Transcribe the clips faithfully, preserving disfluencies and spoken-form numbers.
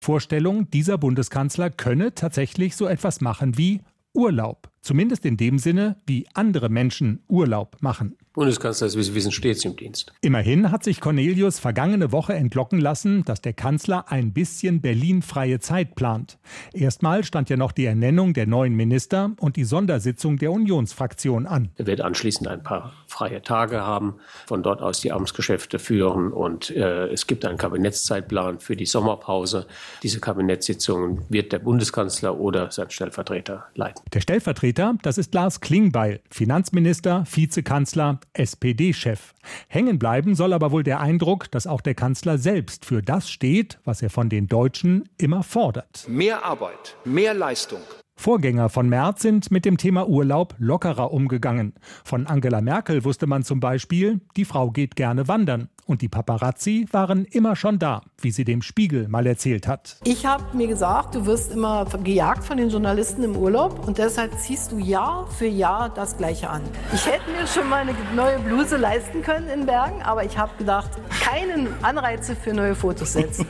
Vorstellung, dieser Bundeskanzler könne tatsächlich so etwas machen wie Urlaub. Zumindest in dem Sinne, wie andere Menschen Urlaub machen. Bundeskanzler ist, wie Sie wissen, stets im Dienst. Immerhin hat sich Cornelius vergangene Woche entlocken lassen, dass der Kanzler ein bisschen Berlin-freie Zeit plant. Erstmal stand ja noch die Ernennung der neuen Minister und die Sondersitzung der Unionsfraktion an. Er wird anschließend ein paar freie Tage haben, von dort aus die Amtsgeschäfte führen und äh, es gibt einen Kabinettszeitplan für die Sommerpause. Diese Kabinettssitzungen wird der Bundeskanzler oder sein Stellvertreter leiten. Der Stellvertreter, das ist Lars Klingbeil, Finanzminister, Vizekanzler, S P D-Chef. Hängen bleiben soll aber wohl der Eindruck, dass auch der Kanzler selbst für das steht, was er von den Deutschen immer fordert. Mehr Arbeit, mehr Leistung. Vorgänger von Merz sind mit dem Thema Urlaub lockerer umgegangen. Von Angela Merkel wusste man zum Beispiel, die Frau geht gerne wandern. Und die Paparazzi waren immer schon da, wie sie dem Spiegel mal erzählt hat. Ich habe mir gesagt, du wirst immer gejagt von den Journalisten im Urlaub und deshalb ziehst du Jahr für Jahr das Gleiche an. Ich hätte mir schon mal eine neue Bluse leisten können in Bergen, aber ich habe gedacht, keinen Anreize für neue Fotos setzen.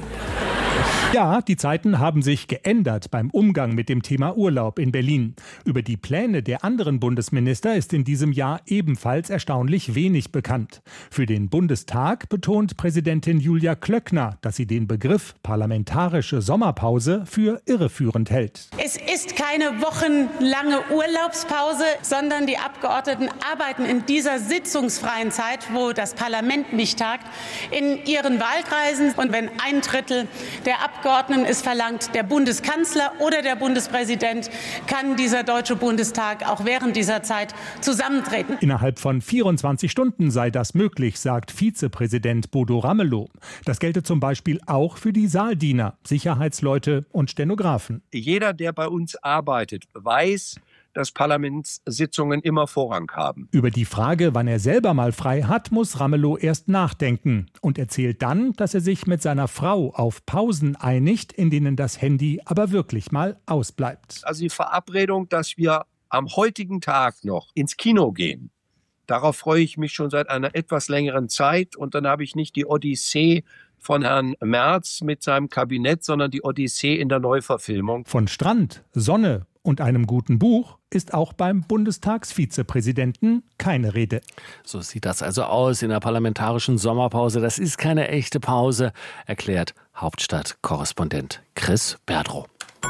Ja, die Zeiten haben sich geändert beim Umgang mit dem Thema Urlaub in Berlin. Über die Pläne der anderen Bundesminister ist in diesem Jahr ebenfalls erstaunlich wenig bekannt. Für den Bundestag betont Präsidentin Julia Klöckner, dass sie den Begriff parlamentarische Sommerpause für irreführend hält. Es ist keine wochenlange Urlaubspause, sondern die Abgeordneten arbeiten in dieser sitzungsfreien Zeit, wo das Parlament nicht tagt, in ihren Wahlkreisen. Und wenn ein Drittel der Abgeordneten es verlangt, der Bundeskanzler oder der Bundespräsident, kann dieser Deutsche Bundestag auch während dieser Zeit zusammentreten. Innerhalb von vierundzwanzig Stunden sei das möglich, sagt Vizepräsident Bodo Ramelow. Das gelte zum Beispiel auch für die Saaldiener, Sicherheitsleute und Stenografen. Jeder, der bei uns arbeitet, weiß, dass Parlamentssitzungen immer Vorrang haben. Über die Frage, wann er selber mal frei hat, muss Ramelow erst nachdenken und erzählt dann, dass er sich mit seiner Frau auf Pausen einigt, in denen das Handy aber wirklich mal ausbleibt. Also die Verabredung, dass wir am heutigen Tag noch ins Kino gehen, darauf freue ich mich schon seit einer etwas längeren Zeit und dann habe ich nicht die Odyssee von Herrn Merz mit seinem Kabinett, sondern die Odyssee in der Neuverfilmung. Von Strand, Sonne und einem guten Buch ist auch beim Bundestagsvizepräsidenten keine Rede. So sieht das also aus in der parlamentarischen Sommerpause. Das ist keine echte Pause, erklärt Hauptstadtkorrespondent Chris Berdrow.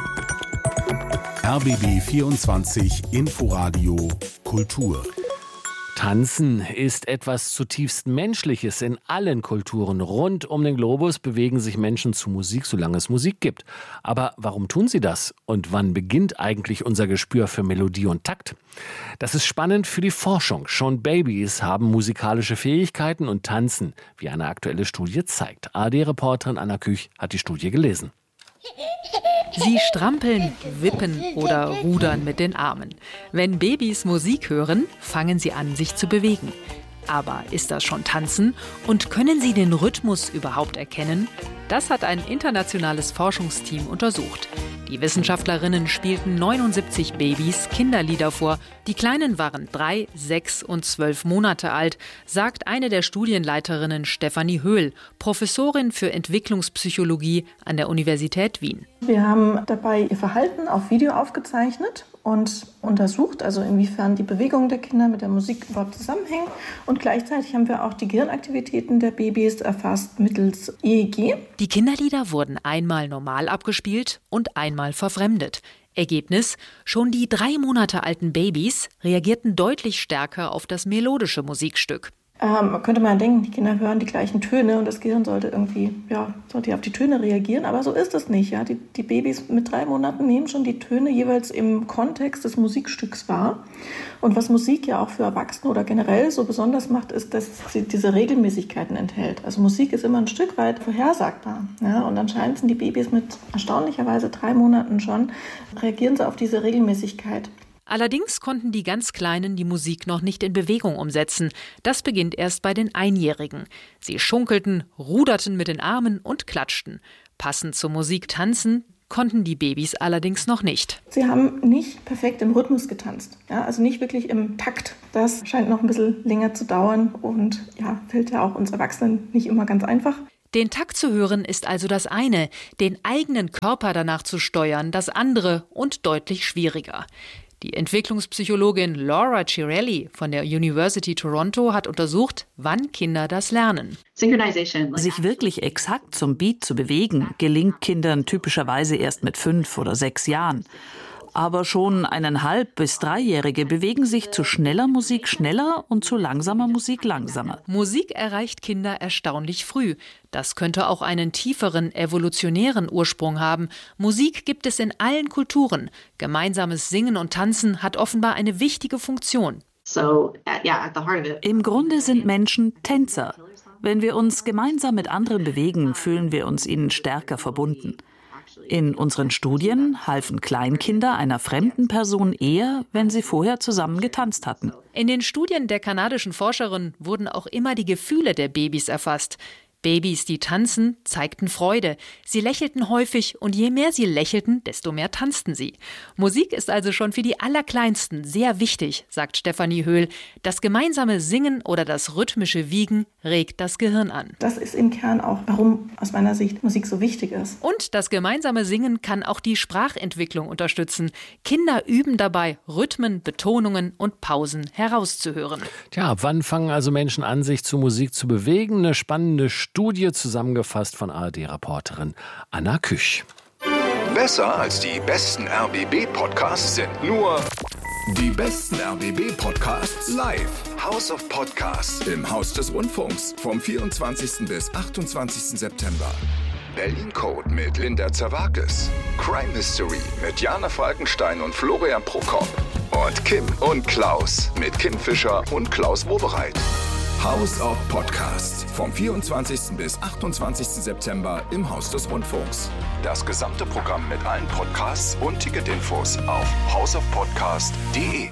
R B B vierundzwanzig Inforadio Kultur. Tanzen ist etwas zutiefst Menschliches. In allen Kulturen rund um den Globus bewegen sich Menschen zu Musik, solange es Musik gibt. Aber warum tun sie das? Und wann beginnt eigentlich unser Gespür für Melodie und Takt? Das ist spannend für die Forschung. Schon Babys haben musikalische Fähigkeiten und tanzen, wie eine aktuelle Studie zeigt. A R D-Reporterin Anna Küch hat die Studie gelesen. Sie strampeln, wippen oder rudern mit den Armen. Wenn Babys Musik hören, fangen sie an, sich zu bewegen. Aber ist das schon Tanzen? Und können sie den Rhythmus überhaupt erkennen? Das hat ein internationales Forschungsteam untersucht. Die Wissenschaftlerinnen spielten neunundsiebzig Babys Kinderlieder vor. Die Kleinen waren drei, sechs und zwölf Monate alt, sagt eine der Studienleiterinnen Stefanie Höhl, Professorin für Entwicklungspsychologie an der Universität Wien. Wir haben dabei ihr Verhalten auf Video aufgezeichnet und untersucht, also inwiefern die Bewegungen der Kinder mit der Musik überhaupt zusammenhängen. Und gleichzeitig haben wir auch die Gehirnaktivitäten der Babys erfasst mittels E E G. Die Kinderlieder wurden einmal normal abgespielt und einmal verfremdet. Ergebnis: Schon die drei Monate alten Babys reagierten deutlich stärker auf das melodische Musikstück. Ähm, könnte man denken, die Kinder hören die gleichen Töne und das Gehirn sollte irgendwie, ja, sollte auf die Töne reagieren, aber so ist es nicht. Ja? Die, die Babys mit drei Monaten nehmen schon die Töne jeweils im Kontext des Musikstücks wahr. Und was Musik ja auch für Erwachsene oder generell so besonders macht, ist, dass sie diese Regelmäßigkeiten enthält. Also Musik ist immer ein Stück weit vorhersagbar. Ja? Und anscheinend sind die Babys mit erstaunlicherweise drei Monaten schon, reagieren sie auf diese Regelmäßigkeit. Allerdings konnten die ganz Kleinen die Musik noch nicht in Bewegung umsetzen. Das beginnt erst bei den Einjährigen. Sie schunkelten, ruderten mit den Armen und klatschten. Passend zur Musik tanzen konnten die Babys allerdings noch nicht. Sie haben nicht perfekt im Rhythmus getanzt, ja, also nicht wirklich im Takt. Das scheint noch ein bisschen länger zu dauern und ja, fällt ja auch uns Erwachsenen nicht immer ganz einfach. Den Takt zu hören ist also das eine, den eigenen Körper danach zu steuern das andere und deutlich schwieriger. Die Entwicklungspsychologin Laura Cirelli von der University Toronto hat untersucht, wann Kinder das lernen. Sich wirklich exakt zum Beat zu bewegen, gelingt Kindern typischerweise erst mit fünf oder sechs Jahren. Aber schon eineinhalb- bis dreijährige bewegen sich zu schneller Musik schneller und zu langsamer Musik langsamer. Musik erreicht Kinder erstaunlich früh. Das könnte auch einen tieferen evolutionären Ursprung haben. Musik gibt es in allen Kulturen. Gemeinsames Singen und Tanzen hat offenbar eine wichtige Funktion. Im Grunde sind Menschen Tänzer. Wenn wir uns gemeinsam mit anderen bewegen, fühlen wir uns ihnen stärker verbunden. In unseren Studien halfen Kleinkinder einer fremden Person eher, wenn sie vorher zusammen getanzt hatten. In den Studien der kanadischen Forscherin wurden auch immer die Gefühle der Babys erfasst. Babys, die tanzen, zeigten Freude. Sie lächelten häufig und je mehr sie lächelten, desto mehr tanzten sie. Musik ist also schon für die Allerkleinsten sehr wichtig, sagt Stefanie Höhl. Das gemeinsame Singen oder das rhythmische Wiegen regt das Gehirn an. Das ist im Kern auch, warum aus meiner Sicht Musik so wichtig ist. Und das gemeinsame Singen kann auch die Sprachentwicklung unterstützen. Kinder üben dabei, Rhythmen, Betonungen und Pausen herauszuhören. Tja, ab wann fangen also Menschen an, sich zu Musik zu bewegen? Eine spannende Studie zusammengefasst von A R D-Reporterin Anna Küch. Besser als die besten R B B-Podcasts sind nur die besten R B B-Podcasts live. House of Podcasts im Haus des Rundfunks vom vierundzwanzigsten bis achtundzwanzigsten September. Berlin Code mit Linda Zerwakis. Crime Mystery mit Jana Falkenstein und Florian Prokop. Und Kim und Klaus mit Kim Fischer und Klaus Wowereit. House of Podcasts vom vierundzwanzigsten bis achtundzwanzigsten September im Haus des Rundfunks. Das gesamte Programm mit allen Podcasts und Ticketinfos auf house of podcast punkt de.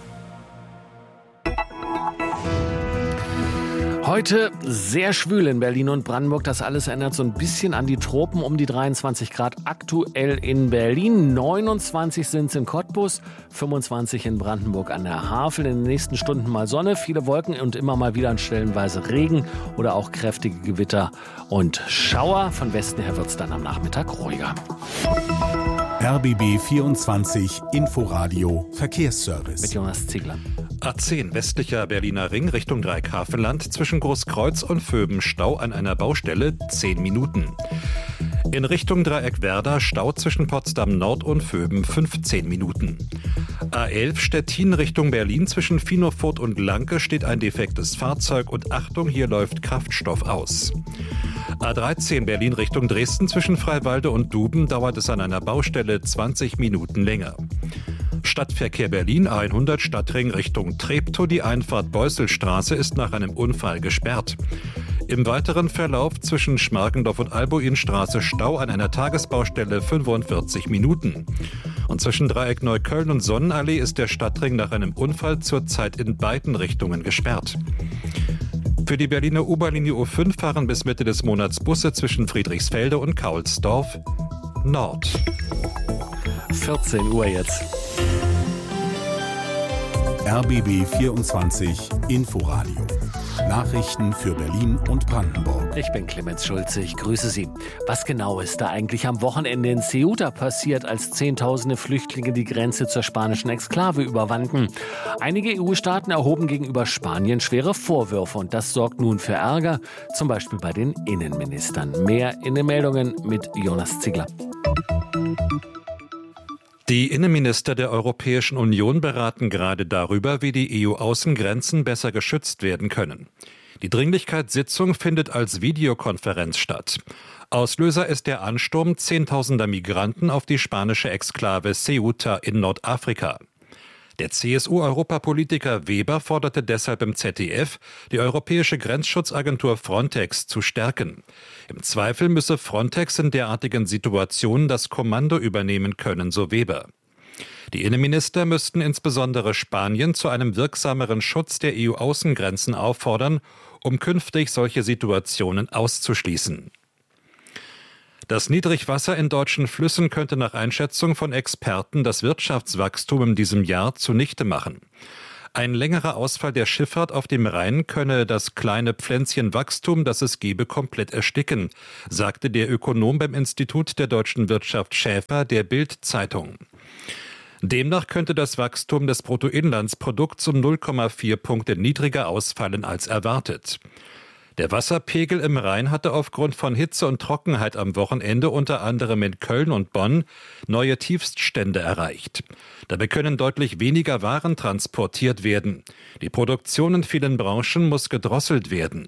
Heute sehr schwül in Berlin und Brandenburg. Das alles erinnert so ein bisschen an die Tropen, um die dreiundzwanzig Grad aktuell in Berlin. neunundzwanzig sind es in Cottbus, fünfundzwanzig in Brandenburg an der Havel. In den nächsten Stunden mal Sonne, viele Wolken und immer mal wieder stellenweise Regen oder auch kräftige Gewitter und Schauer. Von Westen her wird es dann am Nachmittag ruhiger. R B B vierundzwanzig Inforadio Verkehrsservice. Mit Jonas Ziegler. A zehn westlicher Berliner Ring Richtung Dreikhafenland zwischen Großkreuz und Vöben Stau an einer Baustelle zehn Minuten. In Richtung Dreieck Werder Stau zwischen Potsdam Nord und Vöben fünfzehn Minuten. A elf Stettin Richtung Berlin zwischen Finofurt und Lanke steht ein defektes Fahrzeug und Achtung, hier läuft Kraftstoff aus. A dreizehn Berlin Richtung Dresden zwischen Freiwalde und Duben dauert es an einer Baustelle zwanzig Minuten länger. Stadtverkehr Berlin A hundert Stadtring Richtung Treptow. Die Einfahrt Beusselstraße ist nach einem Unfall gesperrt. Im weiteren Verlauf zwischen Schmargendorf und Albuinstraße Stau an einer Tagesbaustelle fünfundvierzig Minuten. Und zwischen Dreieck Neukölln und Sonnenallee ist der Stadtring nach einem Unfall zurzeit in beiden Richtungen gesperrt. Für die Berliner U-Bahn-Linie U fünf fahren bis Mitte des Monats Busse zwischen Friedrichsfelde und Kaulsdorf Nord. vierzehn Uhr jetzt. R B B vierundzwanzig Inforadio. Nachrichten für Berlin und Brandenburg. Ich bin Clemens Schulze, ich grüße Sie. Was genau ist da eigentlich am Wochenende in Ceuta passiert, als Zehntausende Flüchtlinge die Grenze zur spanischen Exklave überwanden? Einige E U-Staaten erhoben gegenüber Spanien schwere Vorwürfe und das sorgt nun für Ärger, zum Beispiel bei den Innenministern. Mehr in den Meldungen mit Jonas Ziegler. Die Innenminister der Europäischen Union beraten gerade darüber, wie die E U-Außengrenzen besser geschützt werden können. Die Dringlichkeitssitzung findet als Videokonferenz statt. Auslöser ist der Ansturm zehntausender Migranten auf die spanische Exklave Ceuta in Nordafrika. Der C S U-Europapolitiker Weber forderte deshalb im Z D F, die europäische Grenzschutzagentur Frontex zu stärken. Im Zweifel müsse Frontex in derartigen Situationen das Kommando übernehmen können, so Weber. Die Innenminister müssten insbesondere Spanien zu einem wirksameren Schutz der E U-Außengrenzen auffordern, um künftig solche Situationen auszuschließen. Das Niedrigwasser in deutschen Flüssen könnte nach Einschätzung von Experten das Wirtschaftswachstum in diesem Jahr zunichte machen. Ein längerer Ausfall der Schifffahrt auf dem Rhein könne das kleine Pflänzchen Wachstum, das es gebe, komplett ersticken, sagte der Ökonom beim Institut der deutschen Wirtschaft Schäfer der Bild-Zeitung. Demnach könnte das Wachstum des Bruttoinlandsprodukts um null Komma vier Punkte niedriger ausfallen als erwartet. Der Wasserpegel im Rhein hatte aufgrund von Hitze und Trockenheit am Wochenende unter anderem in Köln und Bonn neue Tiefststände erreicht. Dabei können deutlich weniger Waren transportiert werden. Die Produktion in vielen Branchen muss gedrosselt werden.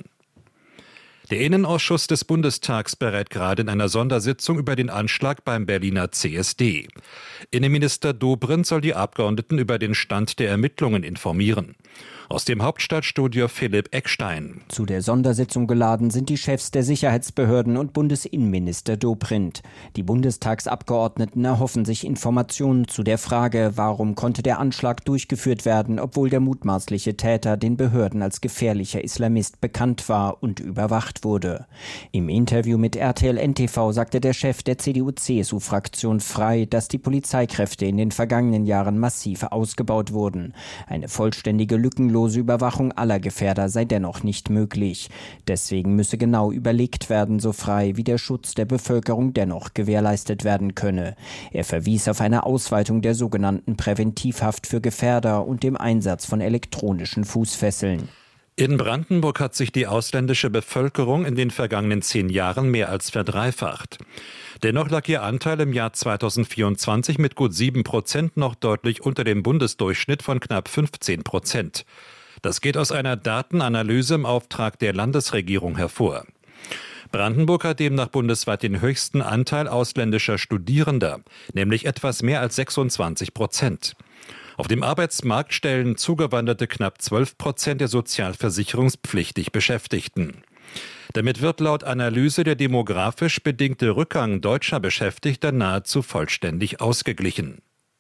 Der Innenausschuss des Bundestags berät gerade in einer Sondersitzung über den Anschlag beim Berliner C S D. Innenminister Dobrindt soll die Abgeordneten über den Stand der Ermittlungen informieren. Aus dem Hauptstadtstudio Philipp Eckstein. Zu der Sondersitzung geladen sind die Chefs der Sicherheitsbehörden und Bundesinnenminister Dobrindt. Die Bundestagsabgeordneten erhoffen sich Informationen zu der Frage, warum konnte der Anschlag durchgeführt werden, obwohl der mutmaßliche Täter den Behörden als gefährlicher Islamist bekannt war und überwacht wurde. Im Interview mit R T L N T V sagte der Chef der C D U C S U-Fraktion frei, dass die Polizeikräfte in den vergangenen Jahren massiv ausgebaut wurden. Eine vollständige lückenlose Überwachung aller Gefährder sei dennoch nicht möglich. Deswegen müsse genau überlegt werden, so frei, wie der Schutz der Bevölkerung dennoch gewährleistet werden könne. Er verwies auf eine Ausweitung der sogenannten Präventivhaft für Gefährder und dem Einsatz von elektronischen Fußfesseln. In Brandenburg hat sich die ausländische Bevölkerung in den vergangenen zehn Jahren mehr als verdreifacht. Dennoch lag ihr Anteil im Jahr zweitausendvierundzwanzig mit gut sieben Prozent noch deutlich unter dem Bundesdurchschnitt von knapp fünfzehn Prozent. Das geht aus einer Datenanalyse im Auftrag der Landesregierung hervor. Brandenburg hat demnach bundesweit den höchsten Anteil ausländischer Studierender, nämlich etwas mehr als sechsundzwanzig Prozent. Auf dem Arbeitsmarkt stellen Zugewanderte knapp zwölf Prozent der sozialversicherungspflichtig Beschäftigten. Damit wird laut Analyse der demografisch bedingte Rückgang deutscher Beschäftigter nahezu vollständig ausgeglichen.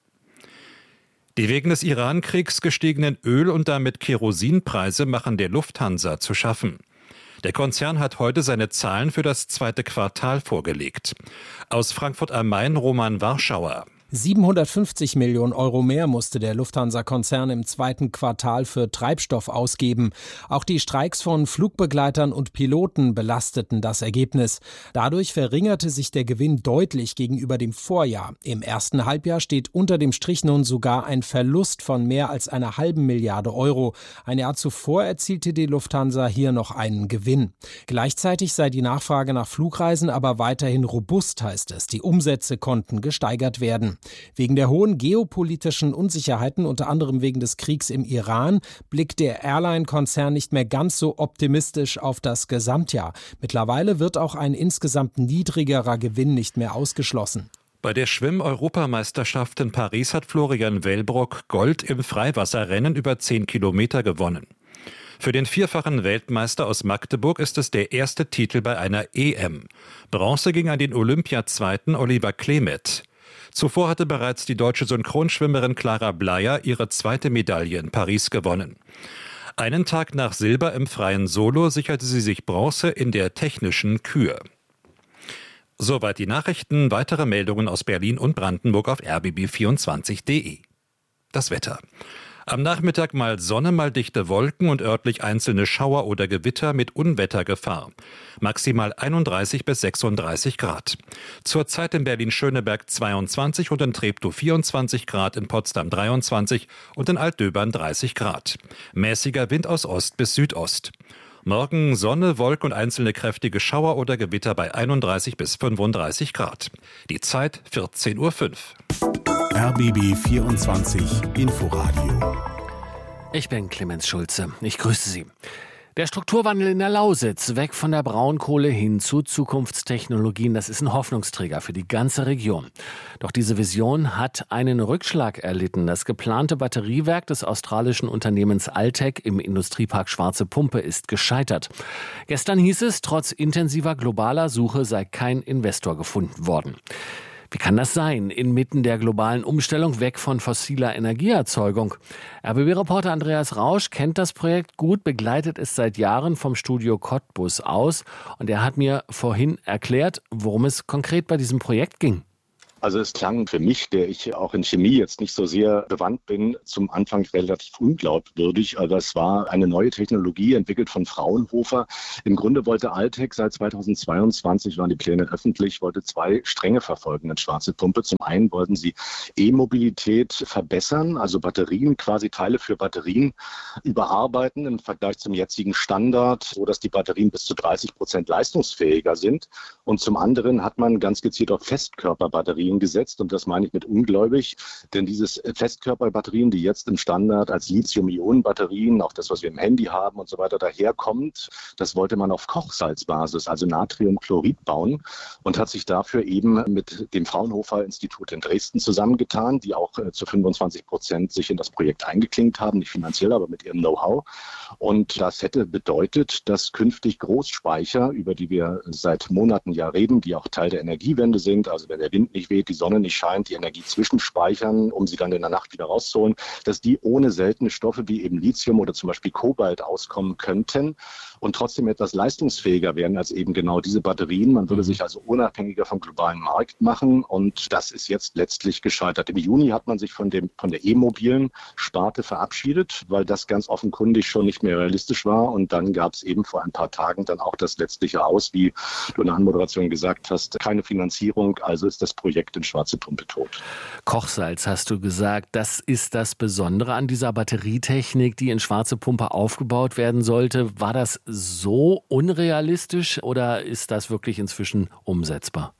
Die wegen des Iran-Kriegs gestiegenen Öl- und damit Kerosinpreise machen der Lufthansa zu schaffen. Der Konzern hat heute seine Zahlen für das zweite Quartal vorgelegt. Aus Frankfurt am Main Roman Warschauer. siebenhundertfünfzig Millionen Euro mehr musste der Lufthansa-Konzern im zweiten Quartal für Treibstoff ausgeben. Auch die Streiks von Flugbegleitern und Piloten belasteten das Ergebnis. Dadurch verringerte sich der Gewinn deutlich gegenüber dem Vorjahr. Im ersten Halbjahr steht unter dem Strich nun sogar ein Verlust von mehr als einer halben Milliarde Euro. Ein Jahr zuvor erzielte die Lufthansa hier noch einen Gewinn. Gleichzeitig sei die Nachfrage nach Flugreisen aber weiterhin robust, heißt es. Die Umsätze konnten gesteigert werden. Wegen der hohen geopolitischen Unsicherheiten, unter anderem wegen des Kriegs im Iran, blickt der Airline-Konzern nicht mehr ganz so optimistisch auf das Gesamtjahr. Mittlerweile wird auch ein insgesamt niedrigerer Gewinn nicht mehr ausgeschlossen. Bei der Schwimm-Europameisterschaft in Paris hat Florian Wellbrock Gold im Freiwasserrennen über zehn Kilometer gewonnen. Für den vierfachen Weltmeister aus Magdeburg ist es der erste Titel bei einer E M. Bronze ging an den Olympiazweiten Oliver Klemet. Zuvor hatte bereits die deutsche Synchronschwimmerin Clara Bleyer ihre zweite Medaille in Paris gewonnen. Einen Tag nach Silber im freien Solo sicherte sie sich Bronze in der technischen Kür. Soweit die Nachrichten. Weitere Meldungen aus Berlin und Brandenburg auf r b b vierundzwanzig punkt d e. Das Wetter. Am Nachmittag mal Sonne, mal dichte Wolken und örtlich einzelne Schauer oder Gewitter mit Unwettergefahr. Maximal einunddreißig bis sechsunddreißig Grad. Zurzeit in Berlin-Schöneberg zweiundzwanzig und in Treptow vierundzwanzig Grad, in Potsdam dreiundzwanzig und in Altdöbern dreißig Grad. Mäßiger Wind aus Ost bis Südost. Morgen Sonne, Wolken und einzelne kräftige Schauer oder Gewitter bei einunddreißig bis fünfunddreißig Grad. Die Zeit vierzehn Uhr fünf. R B B vierundzwanzig Inforadio. Ich bin Clemens Schulze. Ich grüße Sie. Der Strukturwandel in der Lausitz, weg von der Braunkohle hin zu Zukunftstechnologien, das ist ein Hoffnungsträger für die ganze Region. Doch diese Vision hat einen Rückschlag erlitten. Das geplante Batteriewerk des australischen Unternehmens Altec im Industriepark Schwarze Pumpe ist gescheitert. Gestern hieß es, trotz intensiver globaler Suche sei kein Investor gefunden worden. Wie kann das sein, inmitten der globalen Umstellung weg von fossiler Energieerzeugung? R B B-Reporter Andreas Rausch kennt das Projekt gut, begleitet es seit Jahren vom Studio Cottbus aus. Und er hat mir vorhin erklärt, worum es konkret bei diesem Projekt ging. Also es klang für mich, der ich auch in Chemie jetzt nicht so sehr bewandt bin, zum Anfang relativ unglaubwürdig. Aber es war eine neue Technologie, entwickelt von Fraunhofer. Im Grunde wollte Altec seit zweitausendzweiundzwanzig, waren die Pläne öffentlich, wollte zwei Stränge verfolgen in Schwarze Pumpe. Zum einen wollten sie E-Mobilität verbessern, also Batterien, quasi Teile für Batterien überarbeiten im Vergleich zum jetzigen Standard, sodass die Batterien bis zu dreißig Prozent leistungsfähiger sind. Und zum anderen hat man ganz gezielt auf Festkörperbatterien gesetzt, und das meine ich mit ungläubig, denn diese Festkörperbatterien, die jetzt im Standard als Lithium-Ionen-Batterien, auch das, was wir im Handy haben und so weiter, daherkommt, das wollte man auf Kochsalzbasis, also Natriumchlorid, bauen und hat sich dafür eben mit dem Fraunhofer-Institut in Dresden zusammengetan, die auch zu fünfundzwanzig Prozent sich in das Projekt eingeklinkt haben, nicht finanziell, aber mit ihrem Know-how. Und das hätte bedeutet, dass künftig Großspeicher, über die wir seit Monaten ja reden, die auch Teil der Energiewende sind, also wenn der Wind nicht weht, die Sonne nicht scheint, die Energie zwischenspeichern, um sie dann in der Nacht wieder rauszuholen, dass die ohne seltene Stoffe wie eben Lithium oder zum Beispiel Kobalt auskommen könnten und trotzdem etwas leistungsfähiger werden als eben genau diese Batterien. Man würde sich also unabhängiger vom globalen Markt machen, und das ist jetzt letztlich gescheitert. Im Juni hat man sich von dem von der e-mobilen Sparte verabschiedet, weil das ganz offenkundig schon nicht mehr realistisch war, und dann gab es eben vor ein paar Tagen dann auch das letztliche Aus, wie du in der Anmoderation gesagt hast, keine Finanzierung, also ist das Projekt in Schwarze Pumpe tot. Kochsalz hast du gesagt, das ist das Besondere an dieser Batterietechnik, die in Schwarze Pumpe aufgebaut werden sollte. War das so unrealistisch oder ist das wirklich inzwischen umsetzbar?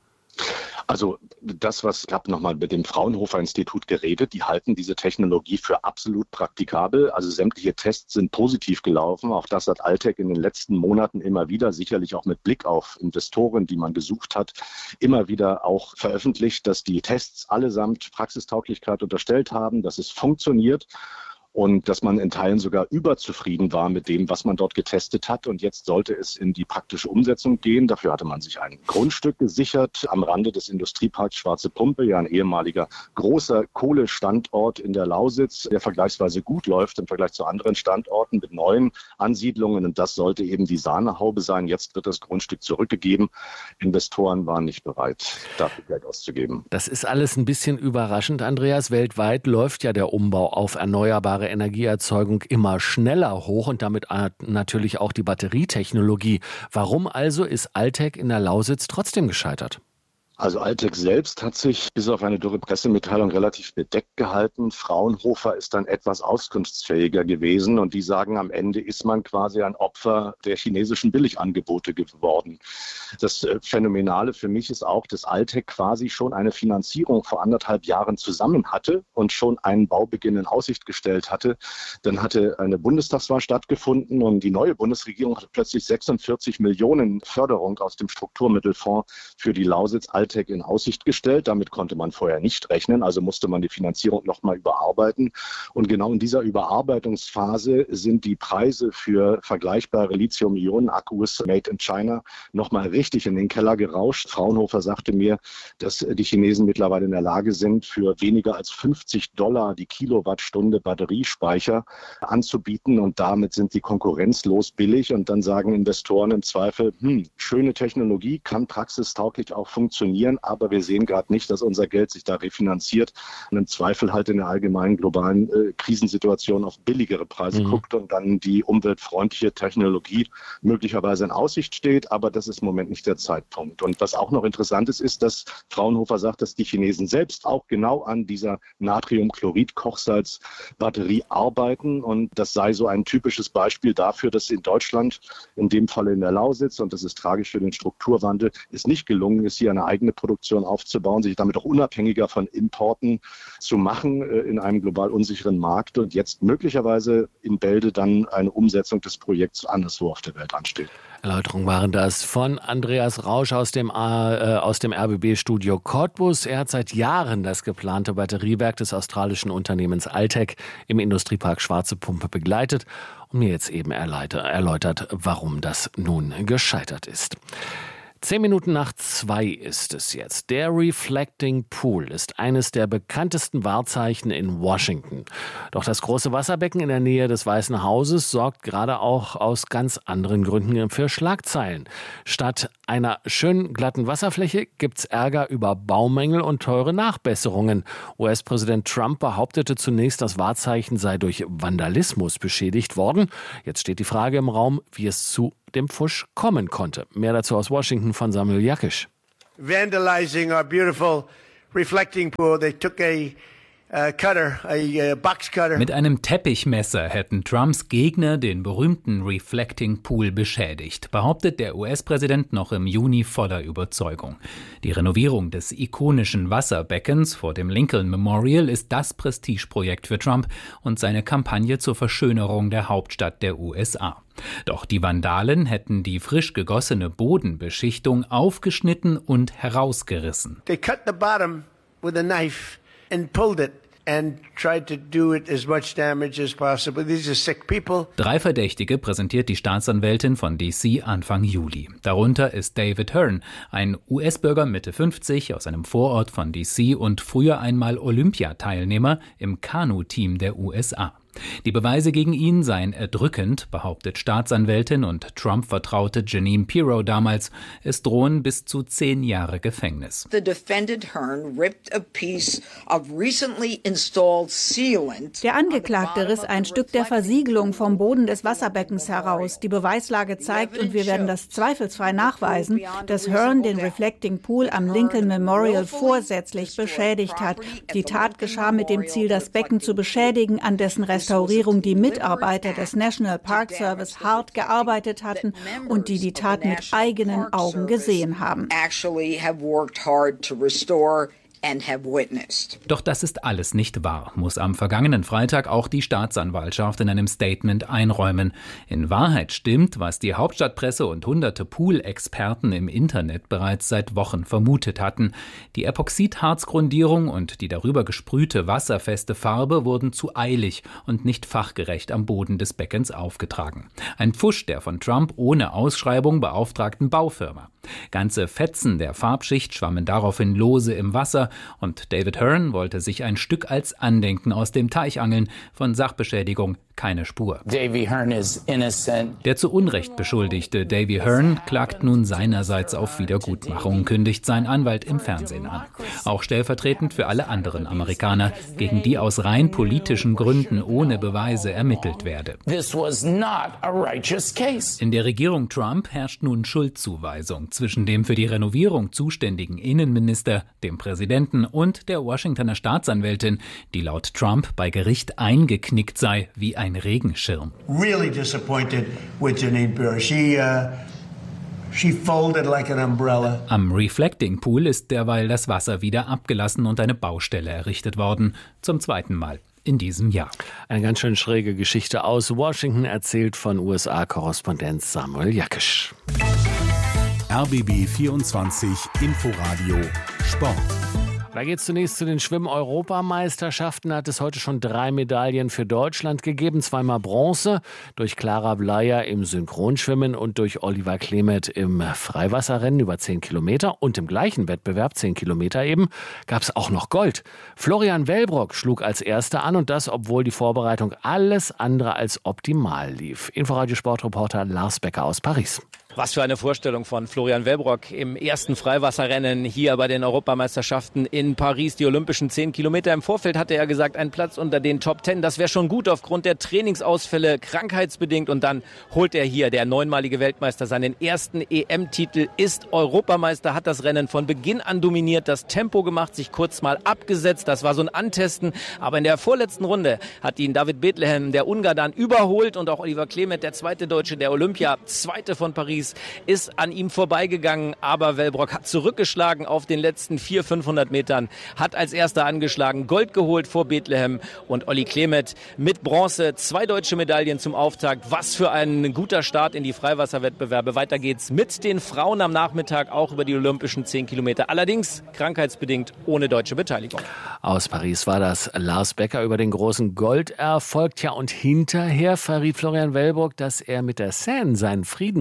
Also das, was ich habe nochmal mit dem Fraunhofer-Institut geredet, die halten diese Technologie für absolut praktikabel. Also sämtliche Tests sind positiv gelaufen. Auch das hat Altec in den letzten Monaten immer wieder, sicherlich auch mit Blick auf Investoren, die man gesucht hat, immer wieder auch veröffentlicht, dass die Tests allesamt Praxistauglichkeit unterstellt haben, dass es funktioniert. Und dass man in Teilen sogar überzufrieden war mit dem, was man dort getestet hat. Und jetzt sollte es in die praktische Umsetzung gehen. Dafür hatte man sich ein Grundstück gesichert am Rande des Industrieparks Schwarze Pumpe, ja ein ehemaliger großer Kohlestandort in der Lausitz, der vergleichsweise gut läuft im Vergleich zu anderen Standorten mit neuen Ansiedlungen. Und das sollte eben die Sahnehaube sein. Jetzt wird das Grundstück zurückgegeben. Investoren waren nicht bereit, dafür Geld auszugeben. Das ist alles ein bisschen überraschend, Andreas. Weltweit läuft ja der Umbau auf erneuerbare Energieerzeugung immer schneller hoch und damit natürlich auch die Batterietechnologie. Warum also ist Altec in der Lausitz trotzdem gescheitert? Also Altec selbst hat sich bis auf eine dürre Pressemitteilung relativ bedeckt gehalten. Fraunhofer ist dann etwas auskunftsfähiger gewesen, und die sagen, am Ende ist man quasi ein Opfer der chinesischen Billigangebote geworden. Das Phänomenale für mich ist auch, dass Altec quasi schon eine Finanzierung vor anderthalb Jahren zusammen hatte und schon einen Baubeginn in Aussicht gestellt hatte. Dann hatte eine Bundestagswahl stattgefunden und die neue Bundesregierung hatte plötzlich sechsundvierzig Millionen Förderung aus dem Strukturmittelfonds für die Lausitz Altec in Aussicht gestellt. Damit konnte man vorher nicht rechnen, also musste man die Finanzierung nochmal überarbeiten. Und genau in dieser Überarbeitungsphase sind die Preise für vergleichbare Lithium-Ionen-Akkus made in China nochmal richtig in den Keller gerauscht. Fraunhofer sagte mir, dass die Chinesen mittlerweile in der Lage sind, für weniger als fünfzig Dollar die Kilowattstunde Batteriespeicher anzubieten, und damit sind die konkurrenzlos billig. Und dann sagen Investoren im Zweifel, hm, schöne Technologie, kann praxistauglich auch funktionieren, aber wir sehen gerade nicht, dass unser Geld sich da refinanziert und im Zweifel halt in der allgemeinen globalen äh, Krisensituation auf billigere Preise mhm. guckt und dann die umweltfreundliche Technologie möglicherweise in Aussicht steht, aber das ist im Moment nicht der Zeitpunkt. Und was auch noch interessant ist, ist, dass Fraunhofer sagt, dass die Chinesen selbst auch genau an dieser Natriumchlorid-Kochsalz-Batterie arbeiten, und das sei so ein typisches Beispiel dafür, dass in Deutschland, in dem Falle in der Lausitz, und das ist tragisch für den Strukturwandel, es nicht gelungen ist, hier eine eigene Produktion aufzubauen, sich damit auch unabhängiger von Importen zu machen äh, in einem global unsicheren Markt, und jetzt möglicherweise in Bälde dann eine Umsetzung des Projekts anderswo auf der Welt ansteht. Erläuterungen waren das von Andreas Rausch aus dem, äh, aus dem R B B-Studio Cottbus. Er hat seit Jahren das geplante Batteriewerk des australischen Unternehmens Altec im Industriepark Schwarze Pumpe begleitet und mir jetzt eben erläutert, warum das nun gescheitert ist. Zehn Minuten nach zwei ist es jetzt. Der Reflecting Pool ist eines der bekanntesten Wahrzeichen in Washington. Doch das große Wasserbecken in der Nähe des Weißen Hauses sorgt gerade auch aus ganz anderen Gründen für Schlagzeilen. Statt einer schönen glatten Wasserfläche gibt's Ärger über Baumängel und teure Nachbesserungen. U S-Präsident Trump behauptete zunächst, das Wahrzeichen sei durch Vandalismus beschädigt worden. Jetzt steht die Frage im Raum, wie es zu dem Pfusch kommen konnte. Mehr dazu aus Washington von Samuel Jakisch. Vandalizing our beautiful reflecting pool. They took a uh, cutter, a uh, box cutter. Mit einem Teppichmesser hätten Trumps Gegner den berühmten Reflecting Pool beschädigt, behauptet der U S-Präsident noch im Juni voller Überzeugung. Die Renovierung des ikonischen Wasserbeckens vor dem Lincoln Memorial ist das Prestigeprojekt für Trump und seine Kampagne zur Verschönerung der Hauptstadt der U S A. Doch die Vandalen hätten die frisch gegossene Bodenbeschichtung aufgeschnitten und herausgerissen. They cut the bottom with a knife and pulled it and tried to do it as much damage as possible. These are sick people. Drei Verdächtige präsentiert die Staatsanwältin von D C Anfang Juli. Darunter ist David Hearn, ein U S-Bürger Mitte fünfzig aus einem Vorort von D C und früher einmal Olympiateilnehmer im Kanu-Team der U S A. Die Beweise gegen ihn seien erdrückend, behauptet Staatsanwältin und Trump-Vertraute Jeanine Pirro damals. Es drohen bis zu zehn Jahre Gefängnis. The defendant Hearn ripped a piece of recently installed sealant. Der Angeklagte riss ein Stück der Versiegelung vom Boden des Wasserbeckens heraus. Die Beweislage zeigt, und wir werden das zweifelsfrei nachweisen, dass Hearn den Reflecting Pool am Lincoln Memorial vorsätzlich beschädigt hat. Die Tat geschah mit dem Ziel, das Becken zu beschädigen, an dessen Restaurierung die Mitarbeiter des National Park Service hart gearbeitet hatten und die die Tat mit eigenen Augen gesehen haben. Doch das ist alles nicht wahr, muss am vergangenen Freitag auch die Staatsanwaltschaft in einem Statement einräumen. In Wahrheit stimmt, was die Hauptstadtpresse und hunderte Pool-Experten im Internet bereits seit Wochen vermutet hatten. Die Epoxidharzgrundierung und die darüber gesprühte wasserfeste Farbe wurden zu eilig und nicht fachgerecht am Boden des Beckens aufgetragen. Ein Pfusch der von Trump ohne Ausschreibung beauftragten Baufirma. Ganze Fetzen der Farbschicht schwammen daraufhin lose im Wasser und David Hearn wollte sich ein Stück als Andenken aus dem Teich angeln. Von Sachbeschädigung keine Spur. Davy Hearn is innocent. Der zu Unrecht beschuldigte Davy Hearn klagt nun seinerseits auf Wiedergutmachung, kündigt sein Anwalt im Fernsehen an. Auch stellvertretend für alle anderen Amerikaner, gegen die aus rein politischen Gründen ohne Beweise ermittelt werde. This was not a righteous case. In der Regierung Trump herrscht nun Schuldzuweisung zwischen dem für die Renovierung zuständigen Innenminister, dem Präsidenten und der Washingtoner Staatsanwältin, die laut Trump bei Gericht eingeknickt sei wie ein Regenschirm. Really disappointed with Jeanine Pirro. She, uh, she folded like an umbrella. Am Reflecting Pool ist derweil das Wasser wieder abgelassen und eine Baustelle errichtet worden. Zum zweiten Mal in diesem Jahr. Eine ganz schön schräge Geschichte aus Washington, erzählt von U S A-Korrespondent Samuel Jakisch. R B B vierundzwanzig Inforadio Sport. Da geht es zunächst zu den Schwimm-Europameisterschaften. Hat es heute schon drei Medaillen für Deutschland gegeben. Zweimal Bronze durch Clara Bleier im Synchronschwimmen und durch Oliver Klemet im Freiwasserrennen über zehn Kilometer. Und im gleichen Wettbewerb, zehn Kilometer eben, gab es auch noch Gold. Florian Wellbrock schlug als Erster an und das, obwohl die Vorbereitung alles andere als optimal lief. Inforadio-Sportreporter Lars Becker aus Paris. Was für eine Vorstellung von Florian Wellbrock im ersten Freiwasserrennen hier bei den Europameisterschaften in Paris, die olympischen zehn Kilometer. Im Vorfeld hatte er gesagt, ein Platz unter den Top Ten, das wäre schon gut aufgrund der Trainingsausfälle, krankheitsbedingt. Und dann holt er hier, der neunmalige Weltmeister, seinen ersten E M-Titel, ist Europameister, hat das Rennen von Beginn an dominiert, das Tempo gemacht, sich kurz mal abgesetzt. Das war so ein Antesten. Aber in der vorletzten Runde hat ihn David Bethlehem, der Ungar, dann überholt. Und auch Oliver Klemet, der zweite Deutsche der Olympia, zweite von Paris, ist an ihm vorbeigegangen, aber Wellbrock hat zurückgeschlagen auf den letzten vierhundert, fünfhundert Metern, hat als Erster angeschlagen, Gold geholt vor Bethlehem und Olli Klemet mit Bronze, zwei deutsche Medaillen zum Auftakt. Was für ein guter Start in die Freiwasserwettbewerbe. Weiter geht's mit den Frauen am Nachmittag, auch über die olympischen zehn Kilometer, allerdings krankheitsbedingt ohne deutsche Beteiligung. Aus Paris war das Lars Becker über den großen Golderfolg. Ja, und hinterher verriet Florian Wellbrock, dass er mit der Seine seinen Frieden geschlossen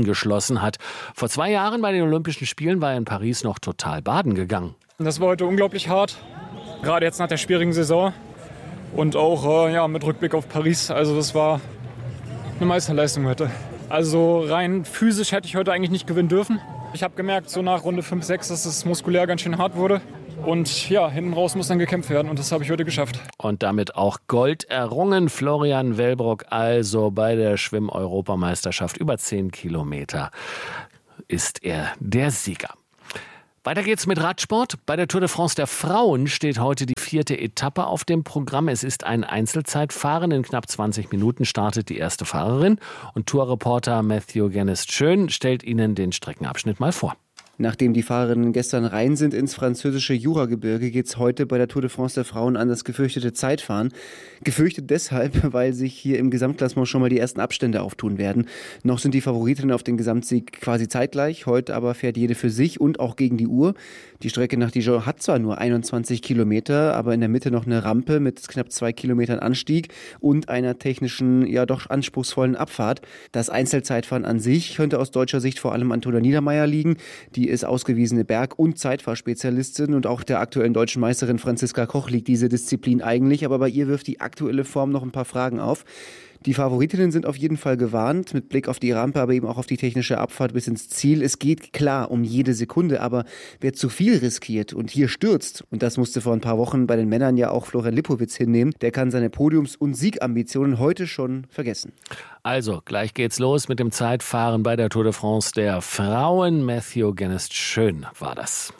gelassen hat. Vor zwei Jahren bei den Olympischen Spielen war er in Paris noch total baden gegangen. Das war heute unglaublich hart, gerade jetzt nach der schwierigen Saison und auch äh, ja, mit Rückblick auf Paris. Also das war eine Meisterleistung heute. Also rein physisch hätte ich heute eigentlich nicht gewinnen dürfen. Ich habe gemerkt, so nach Runde fünf, sechs, dass es muskulär ganz schön hart wurde. Und ja, hinten raus muss dann gekämpft werden und das habe ich heute geschafft. Und damit auch Gold errungen. Florian Wellbrock also bei der Schwimm-Europameisterschaft über zehn Kilometer ist er der Sieger. Weiter geht's mit Radsport. Bei der Tour de France der Frauen steht heute die vierte Etappe auf dem Programm. Es ist ein Einzelzeitfahren. In knapp zwanzig Minuten startet die erste Fahrerin. Und Tourreporter Matthew Genest-Schön stellt Ihnen den Streckenabschnitt mal vor. Nachdem die Fahrerinnen gestern rein sind ins französische Juragebirge, geht es heute bei der Tour de France der Frauen an das gefürchtete Zeitfahren. Gefürchtet deshalb, weil sich hier im Gesamtklassement schon mal die ersten Abstände auftun werden. Noch sind die Favoritinnen auf den Gesamtsieg quasi zeitgleich. Heute aber fährt jede für sich und auch gegen die Uhr. Die Strecke nach Dijon hat zwar nur einundzwanzig Kilometer, aber in der Mitte noch eine Rampe mit knapp zwei Kilometern Anstieg und einer technischen, ja doch anspruchsvollen Abfahrt. Das Einzelzeitfahren an sich könnte aus deutscher Sicht vor allem an Toda Niedermeyer liegen. Die ist ausgewiesene Berg- und Zeitfahrspezialistin und auch der aktuellen deutschen Meisterin Franziska Koch liegt diese Disziplin eigentlich, aber bei ihr wirft die aktuelle Form noch ein paar Fragen auf. Die Favoritinnen sind auf jeden Fall gewarnt, mit Blick auf die Rampe, aber eben auch auf die technische Abfahrt bis ins Ziel. Es geht klar um jede Sekunde, aber wer zu viel riskiert und hier stürzt, und das musste vor ein paar Wochen bei den Männern ja auch Florian Lipowitz hinnehmen, der kann seine Podiums- und Siegambitionen heute schon vergessen. Also, gleich geht's los mit dem Zeitfahren bei der Tour de France der Frauen. Matthew Genest-Schön war das.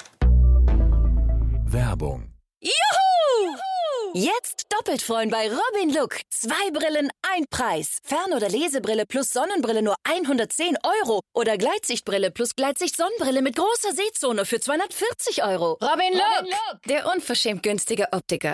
Werbung. Juhu! Jetzt doppelt freuen bei Robin Look. Zwei Brillen, ein Preis. Fern- oder Lesebrille plus Sonnenbrille nur hundertzehn Euro. Oder Gleitsichtbrille plus Gleitsicht-Sonnenbrille mit großer Sehzone für zweihundertvierzig Euro. Robin Look, Robin Look. Der unverschämt günstige Optiker.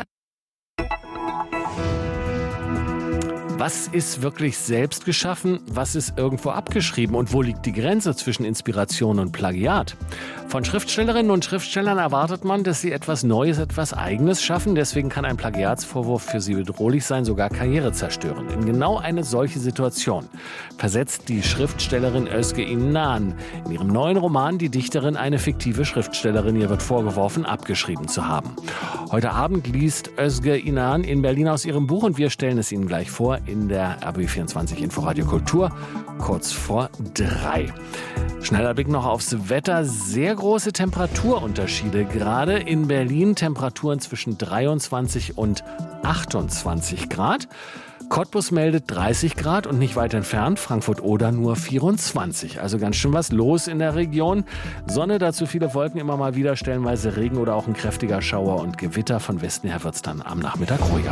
Was ist wirklich selbst geschaffen? Was ist irgendwo abgeschrieben? Und wo liegt die Grenze zwischen Inspiration und Plagiat? Von Schriftstellerinnen und Schriftstellern erwartet man, dass sie etwas Neues, etwas Eigenes schaffen. Deswegen kann ein Plagiatsvorwurf für sie bedrohlich sein, sogar Karriere zerstören. In genau eine solche Situation versetzt die Schriftstellerin Özge Inan. In ihrem neuen Roman Die Dichterin eine fiktive Schriftstellerin. Ihr wird vorgeworfen, abgeschrieben zu haben. Heute Abend liest Özge Inan in Berlin aus ihrem Buch und wir stellen es Ihnen gleich vor in der R B B vierundzwanzig Inforadio Kultur, kurz vor drei. Schneller Blick noch aufs Wetter. Sehr große Temperaturunterschiede. Gerade in Berlin Temperaturen zwischen dreiundzwanzig und achtundzwanzig Grad. Cottbus meldet dreißig Grad und nicht weit entfernt Frankfurt-Oder nur vierundzwanzig. Also ganz schön was los in der Region. Sonne, dazu viele Wolken, immer mal wieder stellenweise Regen oder auch ein kräftiger Schauer und Gewitter. Von Westen her wird es dann am Nachmittag ruhiger.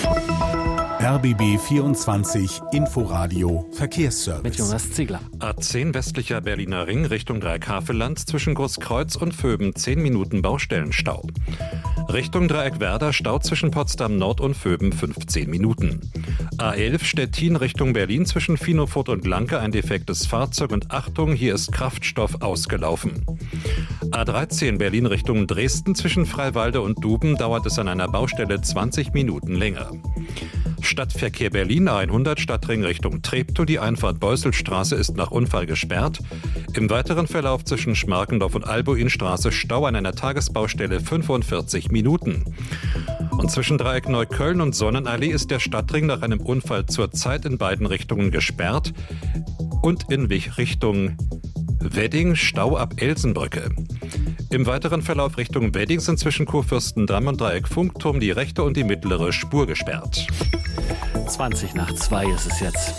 R B B vierundzwanzig Inforadio Verkehrsservice. Mit Jonas Ziegler. A zehn westlicher Berliner Ring Richtung Dreieckhavelland zwischen Großkreuz und Vöben zehn Minuten Baustellenstau. Richtung Dreieckwerder Stau zwischen Potsdam Nord und Vöben fünfzehn Minuten. A elf Stettin Richtung Berlin zwischen Finofurt und Lanke ein defektes Fahrzeug und Achtung, hier ist Kraftstoff ausgelaufen. A dreizehn Berlin Richtung Dresden zwischen Freiwalde und Duben dauert es an einer Baustelle zwanzig Minuten länger. Stadtverkehr Berlin A hundert Stadtring Richtung Treptow. Die Einfahrt Beuselstraße ist nach Unfall gesperrt. Im weiteren Verlauf zwischen Schmarkendorf und Albuinstraße Stau an einer Tagesbaustelle fünfundvierzig Minuten. Und zwischen Dreieck Neukölln und Sonnenallee ist der Stadtring nach einem Unfall zurzeit in beiden Richtungen gesperrt. Und in Richtung Wedding Stau ab Elsenbrücke. Im weiteren Verlauf Richtung Wedding sind zwischen Kurfürstendamm und Dreieck Funkturm die rechte und die mittlere Spur gesperrt. zwanzig nach zwei ist es jetzt.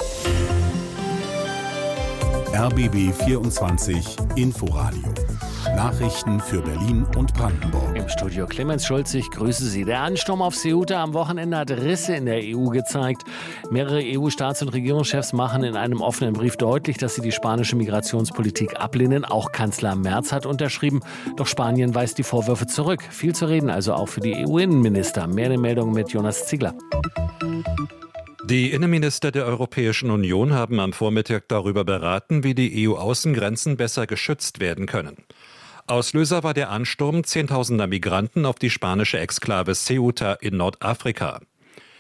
R B B vierundzwanzig Inforadio. Nachrichten für Berlin und Brandenburg. Im Studio Clemens Schulz, ich grüße Sie. Der Ansturm auf Ceuta am Wochenende hat Risse in der E U gezeigt. Mehrere E U-Staats- und Regierungschefs machen in einem offenen Brief deutlich, dass sie die spanische Migrationspolitik ablehnen. Auch Kanzler Merz hat unterschrieben. Doch Spanien weist die Vorwürfe zurück. Viel zu reden also auch für die E U-Innenminister. Mehr in der Meldung mit Jonas Ziegler. Die Innenminister der Europäischen Union haben am Vormittag darüber beraten, wie die E U-Außengrenzen besser geschützt werden können. Auslöser war der Ansturm zehntausender Migranten auf die spanische Exklave Ceuta in Nordafrika.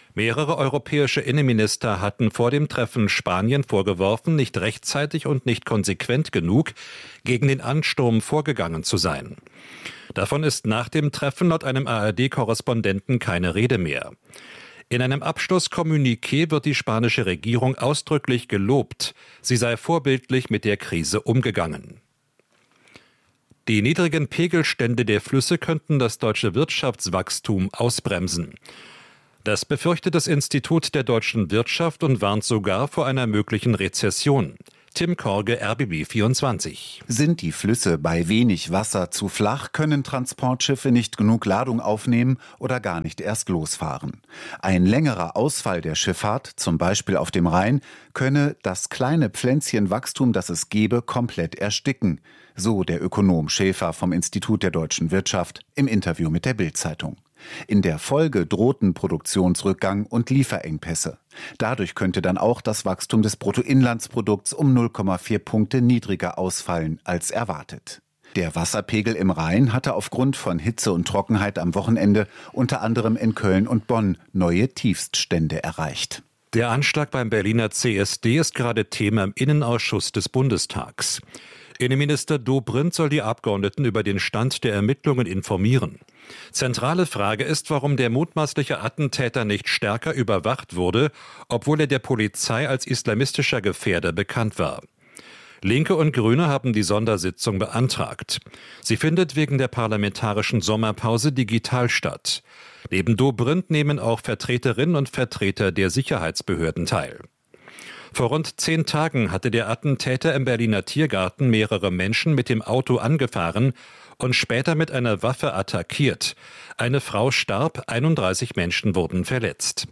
Mehrere europäische Innenminister hatten vor dem Treffen Spanien vorgeworfen, nicht rechtzeitig und nicht konsequent genug gegen den Ansturm vorgegangen zu sein. Davon ist nach dem Treffen laut einem A R D-Korrespondenten keine Rede mehr. In einem Abschlusskommuniqué wird die spanische Regierung ausdrücklich gelobt, sie sei vorbildlich mit der Krise umgegangen. Die niedrigen Pegelstände der Flüsse könnten das deutsche Wirtschaftswachstum ausbremsen. Das befürchtet das Institut der deutschen Wirtschaft und warnt sogar vor einer möglichen Rezession. Tim Korge, R B B vierundzwanzig. Sind die Flüsse bei wenig Wasser zu flach, können Transportschiffe nicht genug Ladung aufnehmen oder gar nicht erst losfahren. Ein längerer Ausfall der Schifffahrt, zum Beispiel auf dem Rhein, könne das kleine Pflänzchen Wachstum, das es gebe, komplett ersticken. So der Ökonom Schäfer vom Institut der deutschen Wirtschaft im Interview mit der Bild-Zeitung. In der Folge drohten Produktionsrückgang und Lieferengpässe. Dadurch könnte dann auch das Wachstum des Bruttoinlandsprodukts um null Komma vier Punkte niedriger ausfallen als erwartet. Der Wasserpegel im Rhein hatte aufgrund von Hitze und Trockenheit am Wochenende unter anderem in Köln und Bonn neue Tiefststände erreicht. Der Anschlag beim Berliner C S D ist gerade Thema im Innenausschuss des Bundestags. Innenminister Dobrindt soll die Abgeordneten über den Stand der Ermittlungen informieren. Zentrale Frage ist, warum der mutmaßliche Attentäter nicht stärker überwacht wurde, obwohl er der Polizei als islamistischer Gefährder bekannt war. Linke und Grüne haben die Sondersitzung beantragt. Sie findet wegen der parlamentarischen Sommerpause digital statt. Neben Dobrindt nehmen auch Vertreterinnen und Vertreter der Sicherheitsbehörden teil. Vor rund zehn Tagen hatte der Attentäter im Berliner Tiergarten mehrere Menschen mit dem Auto angefahren und später mit einer Waffe attackiert. Eine Frau starb, einunddreißig Menschen wurden verletzt.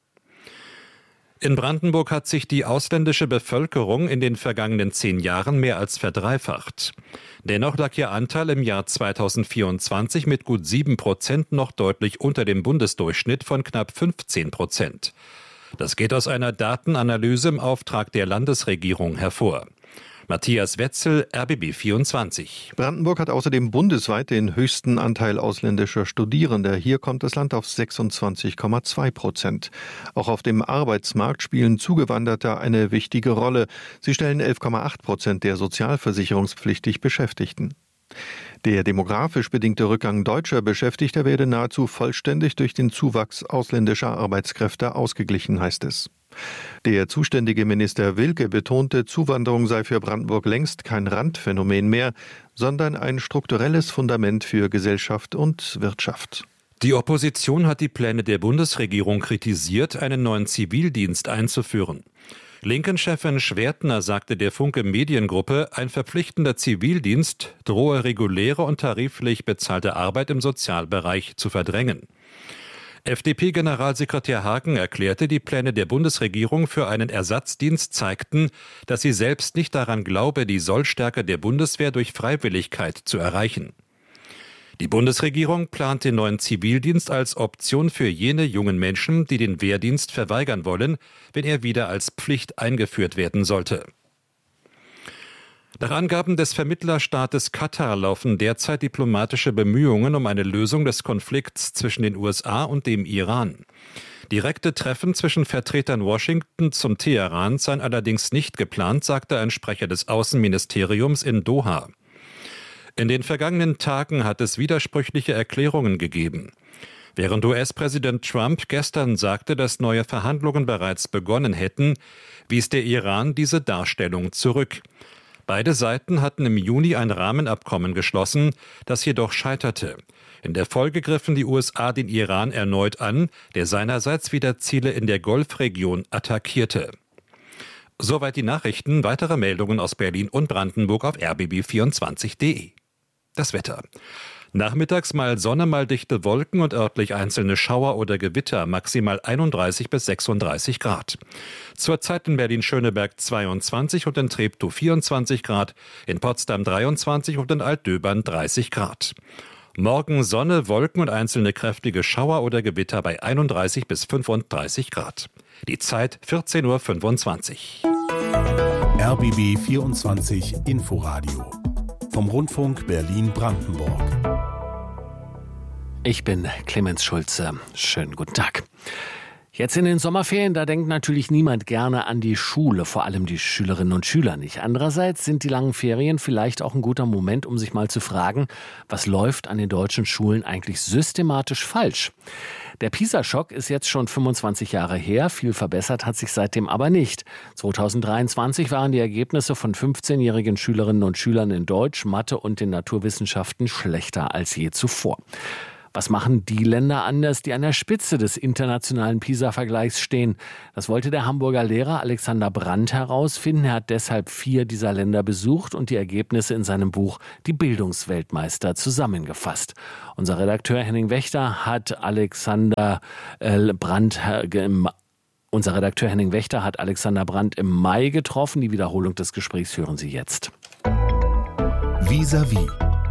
In Brandenburg hat sich die ausländische Bevölkerung in den vergangenen zehn Jahren mehr als verdreifacht. Dennoch lag ihr Anteil im Jahr zweitausendvierundzwanzig mit gut sieben Prozent noch deutlich unter dem Bundesdurchschnitt von knapp fünfzehn Prozent. Das geht aus einer Datenanalyse im Auftrag der Landesregierung hervor. Matthias Wetzel, R B B vierundzwanzig. Brandenburg hat außerdem bundesweit den höchsten Anteil ausländischer Studierender. Hier kommt das Land auf sechsundzwanzig Komma zwei Prozent. Auch auf dem Arbeitsmarkt spielen Zugewanderte eine wichtige Rolle. Sie stellen elf Komma acht Prozent der sozialversicherungspflichtig Beschäftigten. Der demografisch bedingte Rückgang deutscher Beschäftigter werde nahezu vollständig durch den Zuwachs ausländischer Arbeitskräfte ausgeglichen, heißt es. Der zuständige Minister Wilke betonte, Zuwanderung sei für Brandenburg längst kein Randphänomen mehr, sondern ein strukturelles Fundament für Gesellschaft und Wirtschaft. Die Opposition hat die Pläne der Bundesregierung kritisiert, einen neuen Zivildienst einzuführen. Linken-Chefin Schwertner sagte der Funke Mediengruppe, ein verpflichtender Zivildienst drohe reguläre und tariflich bezahlte Arbeit im Sozialbereich zu verdrängen. F D P-Generalsekretär Hagen erklärte, die Pläne der Bundesregierung für einen Ersatzdienst zeigten, dass sie selbst nicht daran glaube, die Sollstärke der Bundeswehr durch Freiwilligkeit zu erreichen. Die Bundesregierung plant den neuen Zivildienst als Option für jene jungen Menschen, die den Wehrdienst verweigern wollen, wenn er wieder als Pflicht eingeführt werden sollte. Nach Angaben des Vermittlerstaates Katar laufen derzeit diplomatische Bemühungen um eine Lösung des Konflikts zwischen den U S A und dem Iran. Direkte Treffen zwischen Vertretern Washingtons zum Teheran seien allerdings nicht geplant, sagte ein Sprecher des Außenministeriums in Doha. In den vergangenen Tagen hat es widersprüchliche Erklärungen gegeben. Während U S-Präsident Trump gestern sagte, dass neue Verhandlungen bereits begonnen hätten, wies der Iran diese Darstellung zurück. Beide Seiten hatten im Juni ein Rahmenabkommen geschlossen, das jedoch scheiterte. In der Folge griffen die U S A den Iran erneut an, der seinerseits wieder Ziele in der Golfregion attackierte. Soweit die Nachrichten. Weitere Meldungen aus Berlin und Brandenburg auf r b b vierundzwanzig punkt d e. Das Wetter. Nachmittags mal Sonne, mal dichte Wolken und örtlich einzelne Schauer oder Gewitter, maximal einunddreißig bis sechsunddreißig Grad. Zurzeit in Berlin-Schöneberg zweiundzwanzig und in Treptow vierundzwanzig Grad, in Potsdam dreiundzwanzig und in Altdöbern dreißig Grad. Morgen Sonne, Wolken und einzelne kräftige Schauer oder Gewitter bei einunddreißig bis fünfunddreißig Grad. Die Zeit vierzehn Uhr fünfundzwanzig. R B B vierundzwanzig Inforadio vom Rundfunk Berlin-Brandenburg. Ich bin Clemens Schulze. Schönen guten Tag. Jetzt in den Sommerferien, da denkt natürlich niemand gerne an die Schule, vor allem die Schülerinnen und Schüler nicht. Andererseits sind die langen Ferien vielleicht auch ein guter Moment, um sich mal zu fragen, was läuft an den deutschen Schulen eigentlich systematisch falsch? Der PISA-Schock ist jetzt schon fünfundzwanzig Jahre her, viel verbessert hat sich seitdem aber nicht. zweitausenddreiundzwanzig waren die Ergebnisse von fünfzehnjährigen Schülerinnen und Schülern in Deutsch, Mathe und den Naturwissenschaften schlechter als je zuvor. Was machen die Länder anders, die an der Spitze des internationalen PISA-Vergleichs stehen? Das wollte der Hamburger Lehrer Alexander Brandt herausfinden. Er hat deshalb vier dieser Länder besucht und die Ergebnisse in seinem Buch Die Bildungsweltmeister zusammengefasst. Unser Redakteur Henning Wächter hat Alexander äh, Brandt äh, Unser Redakteur Henning Wächter hat Alexander Brandt im Mai getroffen. Die Wiederholung des Gesprächs hören Sie jetzt. Vis-à-vis.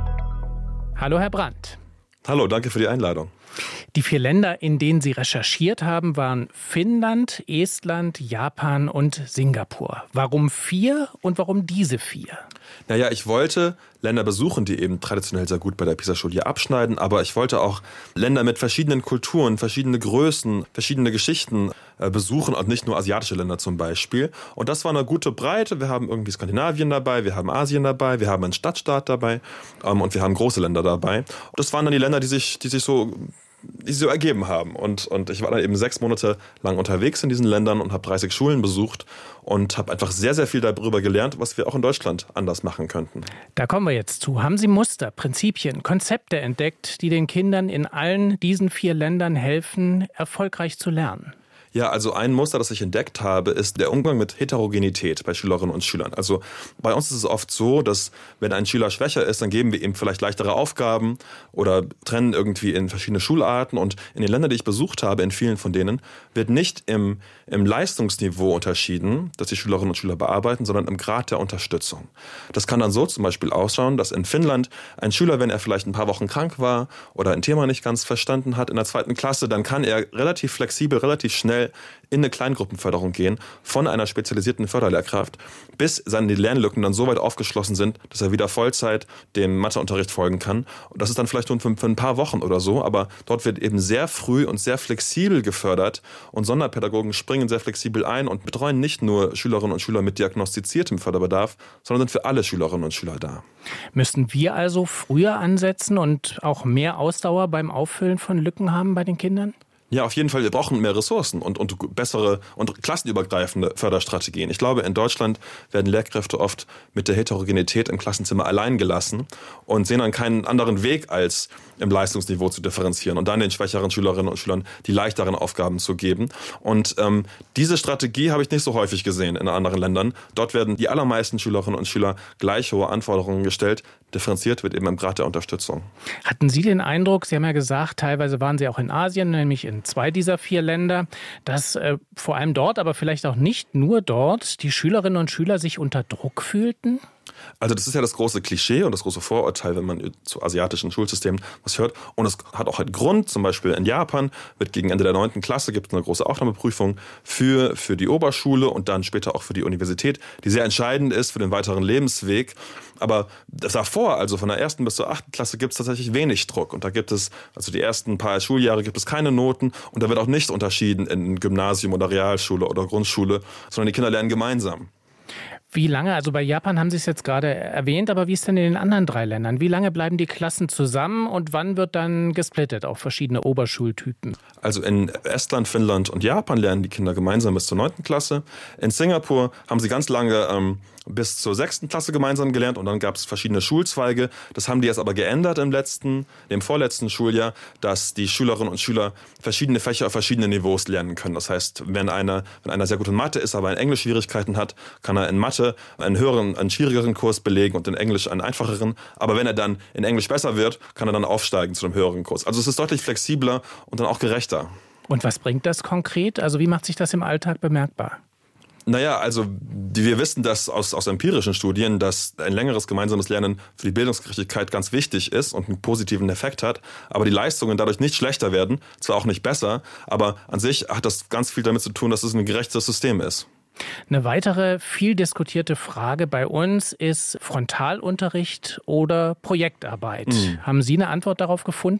Hallo Herr Brandt. Hallo, danke für die Einladung. Die vier Länder, in denen Sie recherchiert haben, waren Finnland, Estland, Japan und Singapur. Warum vier und warum diese vier? Naja, ich wollte Länder besuchen, die eben traditionell sehr gut bei der PISA-Studie abschneiden, aber ich wollte auch Länder mit verschiedenen Kulturen, verschiedene Größen, verschiedene Geschichten äh, besuchen und nicht nur asiatische Länder zum Beispiel. Und das war eine gute Breite. Wir haben irgendwie Skandinavien dabei, wir haben Asien dabei, wir haben einen Stadtstaat dabei ähm, und wir haben große Länder dabei. Und das waren dann die Länder, die sich, die sich so die sich so ergeben haben. Und, und ich war dann eben sechs Monate lang unterwegs in diesen Ländern und habe dreißig Schulen besucht und habe einfach sehr, sehr viel darüber gelernt, was wir auch in Deutschland anders machen könnten. Da kommen wir jetzt zu. Haben Sie Muster, Prinzipien, Konzepte entdeckt, die den Kindern in allen diesen vier Ländern helfen, erfolgreich zu lernen? Ja, also ein Muster, das ich entdeckt habe, ist der Umgang mit Heterogenität bei Schülerinnen und Schülern. Also bei uns ist es oft so, dass wenn ein Schüler schwächer ist, dann geben wir ihm vielleicht leichtere Aufgaben oder trennen irgendwie in verschiedene Schularten. Und in den Ländern, die ich besucht habe, in vielen von denen, wird nicht im, im Leistungsniveau unterschieden, das die Schülerinnen und Schüler bearbeiten, sondern im Grad der Unterstützung. Das kann dann so zum Beispiel ausschauen, dass in Finnland ein Schüler, wenn er vielleicht ein paar Wochen krank war oder ein Thema nicht ganz verstanden hat in der zweiten Klasse, dann kann er relativ flexibel, relativ schnell in eine Kleingruppenförderung gehen von einer spezialisierten Förderlehrkraft, bis seine Lernlücken dann so weit aufgeschlossen sind, dass er wieder Vollzeit dem Matheunterricht folgen kann. Und das ist dann vielleicht nur für, für ein paar Wochen oder so, aber dort wird eben sehr früh und sehr flexibel gefördert und Sonderpädagogen springen sehr flexibel ein und betreuen nicht nur Schülerinnen und Schüler mit diagnostiziertem Förderbedarf, sondern sind für alle Schülerinnen und Schüler da. Müssten wir also früher ansetzen und auch mehr Ausdauer beim Auffüllen von Lücken haben bei den Kindern? Ja, auf jeden Fall. Wir brauchen mehr Ressourcen und, und bessere und klassenübergreifende Förderstrategien. Ich glaube, in Deutschland werden Lehrkräfte oft mit der Heterogenität im Klassenzimmer allein gelassen und sehen dann keinen anderen Weg, als im Leistungsniveau zu differenzieren und dann den schwächeren Schülerinnen und Schülern die leichteren Aufgaben zu geben. Und ähm, diese Strategie habe ich nicht so häufig gesehen in anderen Ländern. Dort werden die allermeisten Schülerinnen und Schüler gleich hohe Anforderungen gestellt. Differenziert wird eben im Grad der Unterstützung. Hatten Sie den Eindruck, Sie haben ja gesagt, teilweise waren Sie auch in Asien, nämlich in zwei dieser vier Länder, dass äh, vor allem dort, aber vielleicht auch nicht nur dort, die Schülerinnen und Schüler sich unter Druck fühlten? Also das ist ja das große Klischee und das große Vorurteil, wenn man zu asiatischen Schulsystemen was hört. Und es hat auch einen Grund. Zum Beispiel in Japan wird gegen Ende der neunten Klasse gibt es eine große Aufnahmeprüfung für, für die Oberschule und dann später auch für die Universität, die sehr entscheidend ist für den weiteren Lebensweg. Aber davor, also von der ersten bis zur achten Klasse, gibt es tatsächlich wenig Druck. Und da gibt es, also die ersten paar Schuljahre gibt es keine Noten und da wird auch nicht unterschieden in Gymnasium oder Realschule oder Grundschule, sondern die Kinder lernen gemeinsam. Wie lange, also bei Japan haben Sie es jetzt gerade erwähnt, aber wie ist denn in den anderen drei Ländern? Wie lange bleiben die Klassen zusammen und wann wird dann gesplittet auf verschiedene Oberschultypen? Also in Estland, Finnland und Japan lernen die Kinder gemeinsam bis zur neunten Klasse. In Singapur haben sie ganz lange ähm, bis zur sechsten Klasse gemeinsam gelernt und dann gab es verschiedene Schulzweige. Das haben die jetzt aber geändert im letzten, im vorletzten Schuljahr, dass die Schülerinnen und Schüler verschiedene Fächer auf verschiedenen Niveaus lernen können. Das heißt, wenn einer, wenn einer sehr gut in Mathe ist, aber in Englisch Schwierigkeiten hat, kann er in Mathe einen höheren, einen schwierigeren Kurs belegen und in Englisch einen einfacheren. Aber wenn er dann in Englisch besser wird, kann er dann aufsteigen zu einem höheren Kurs. Also es ist deutlich flexibler und dann auch gerechter. Und was bringt das konkret? Also wie macht sich das im Alltag bemerkbar? Naja, also wir wissen das aus, aus empirischen Studien, dass ein längeres gemeinsames Lernen für die Bildungsgerechtigkeit ganz wichtig ist und einen positiven Effekt hat, aber die Leistungen dadurch nicht schlechter werden, zwar auch nicht besser, aber an sich hat das ganz viel damit zu tun, dass es ein gerechtes System ist. Eine weitere viel diskutierte Frage bei uns ist Frontalunterricht oder Projektarbeit. Mhm. Haben Sie eine Antwort darauf gefunden?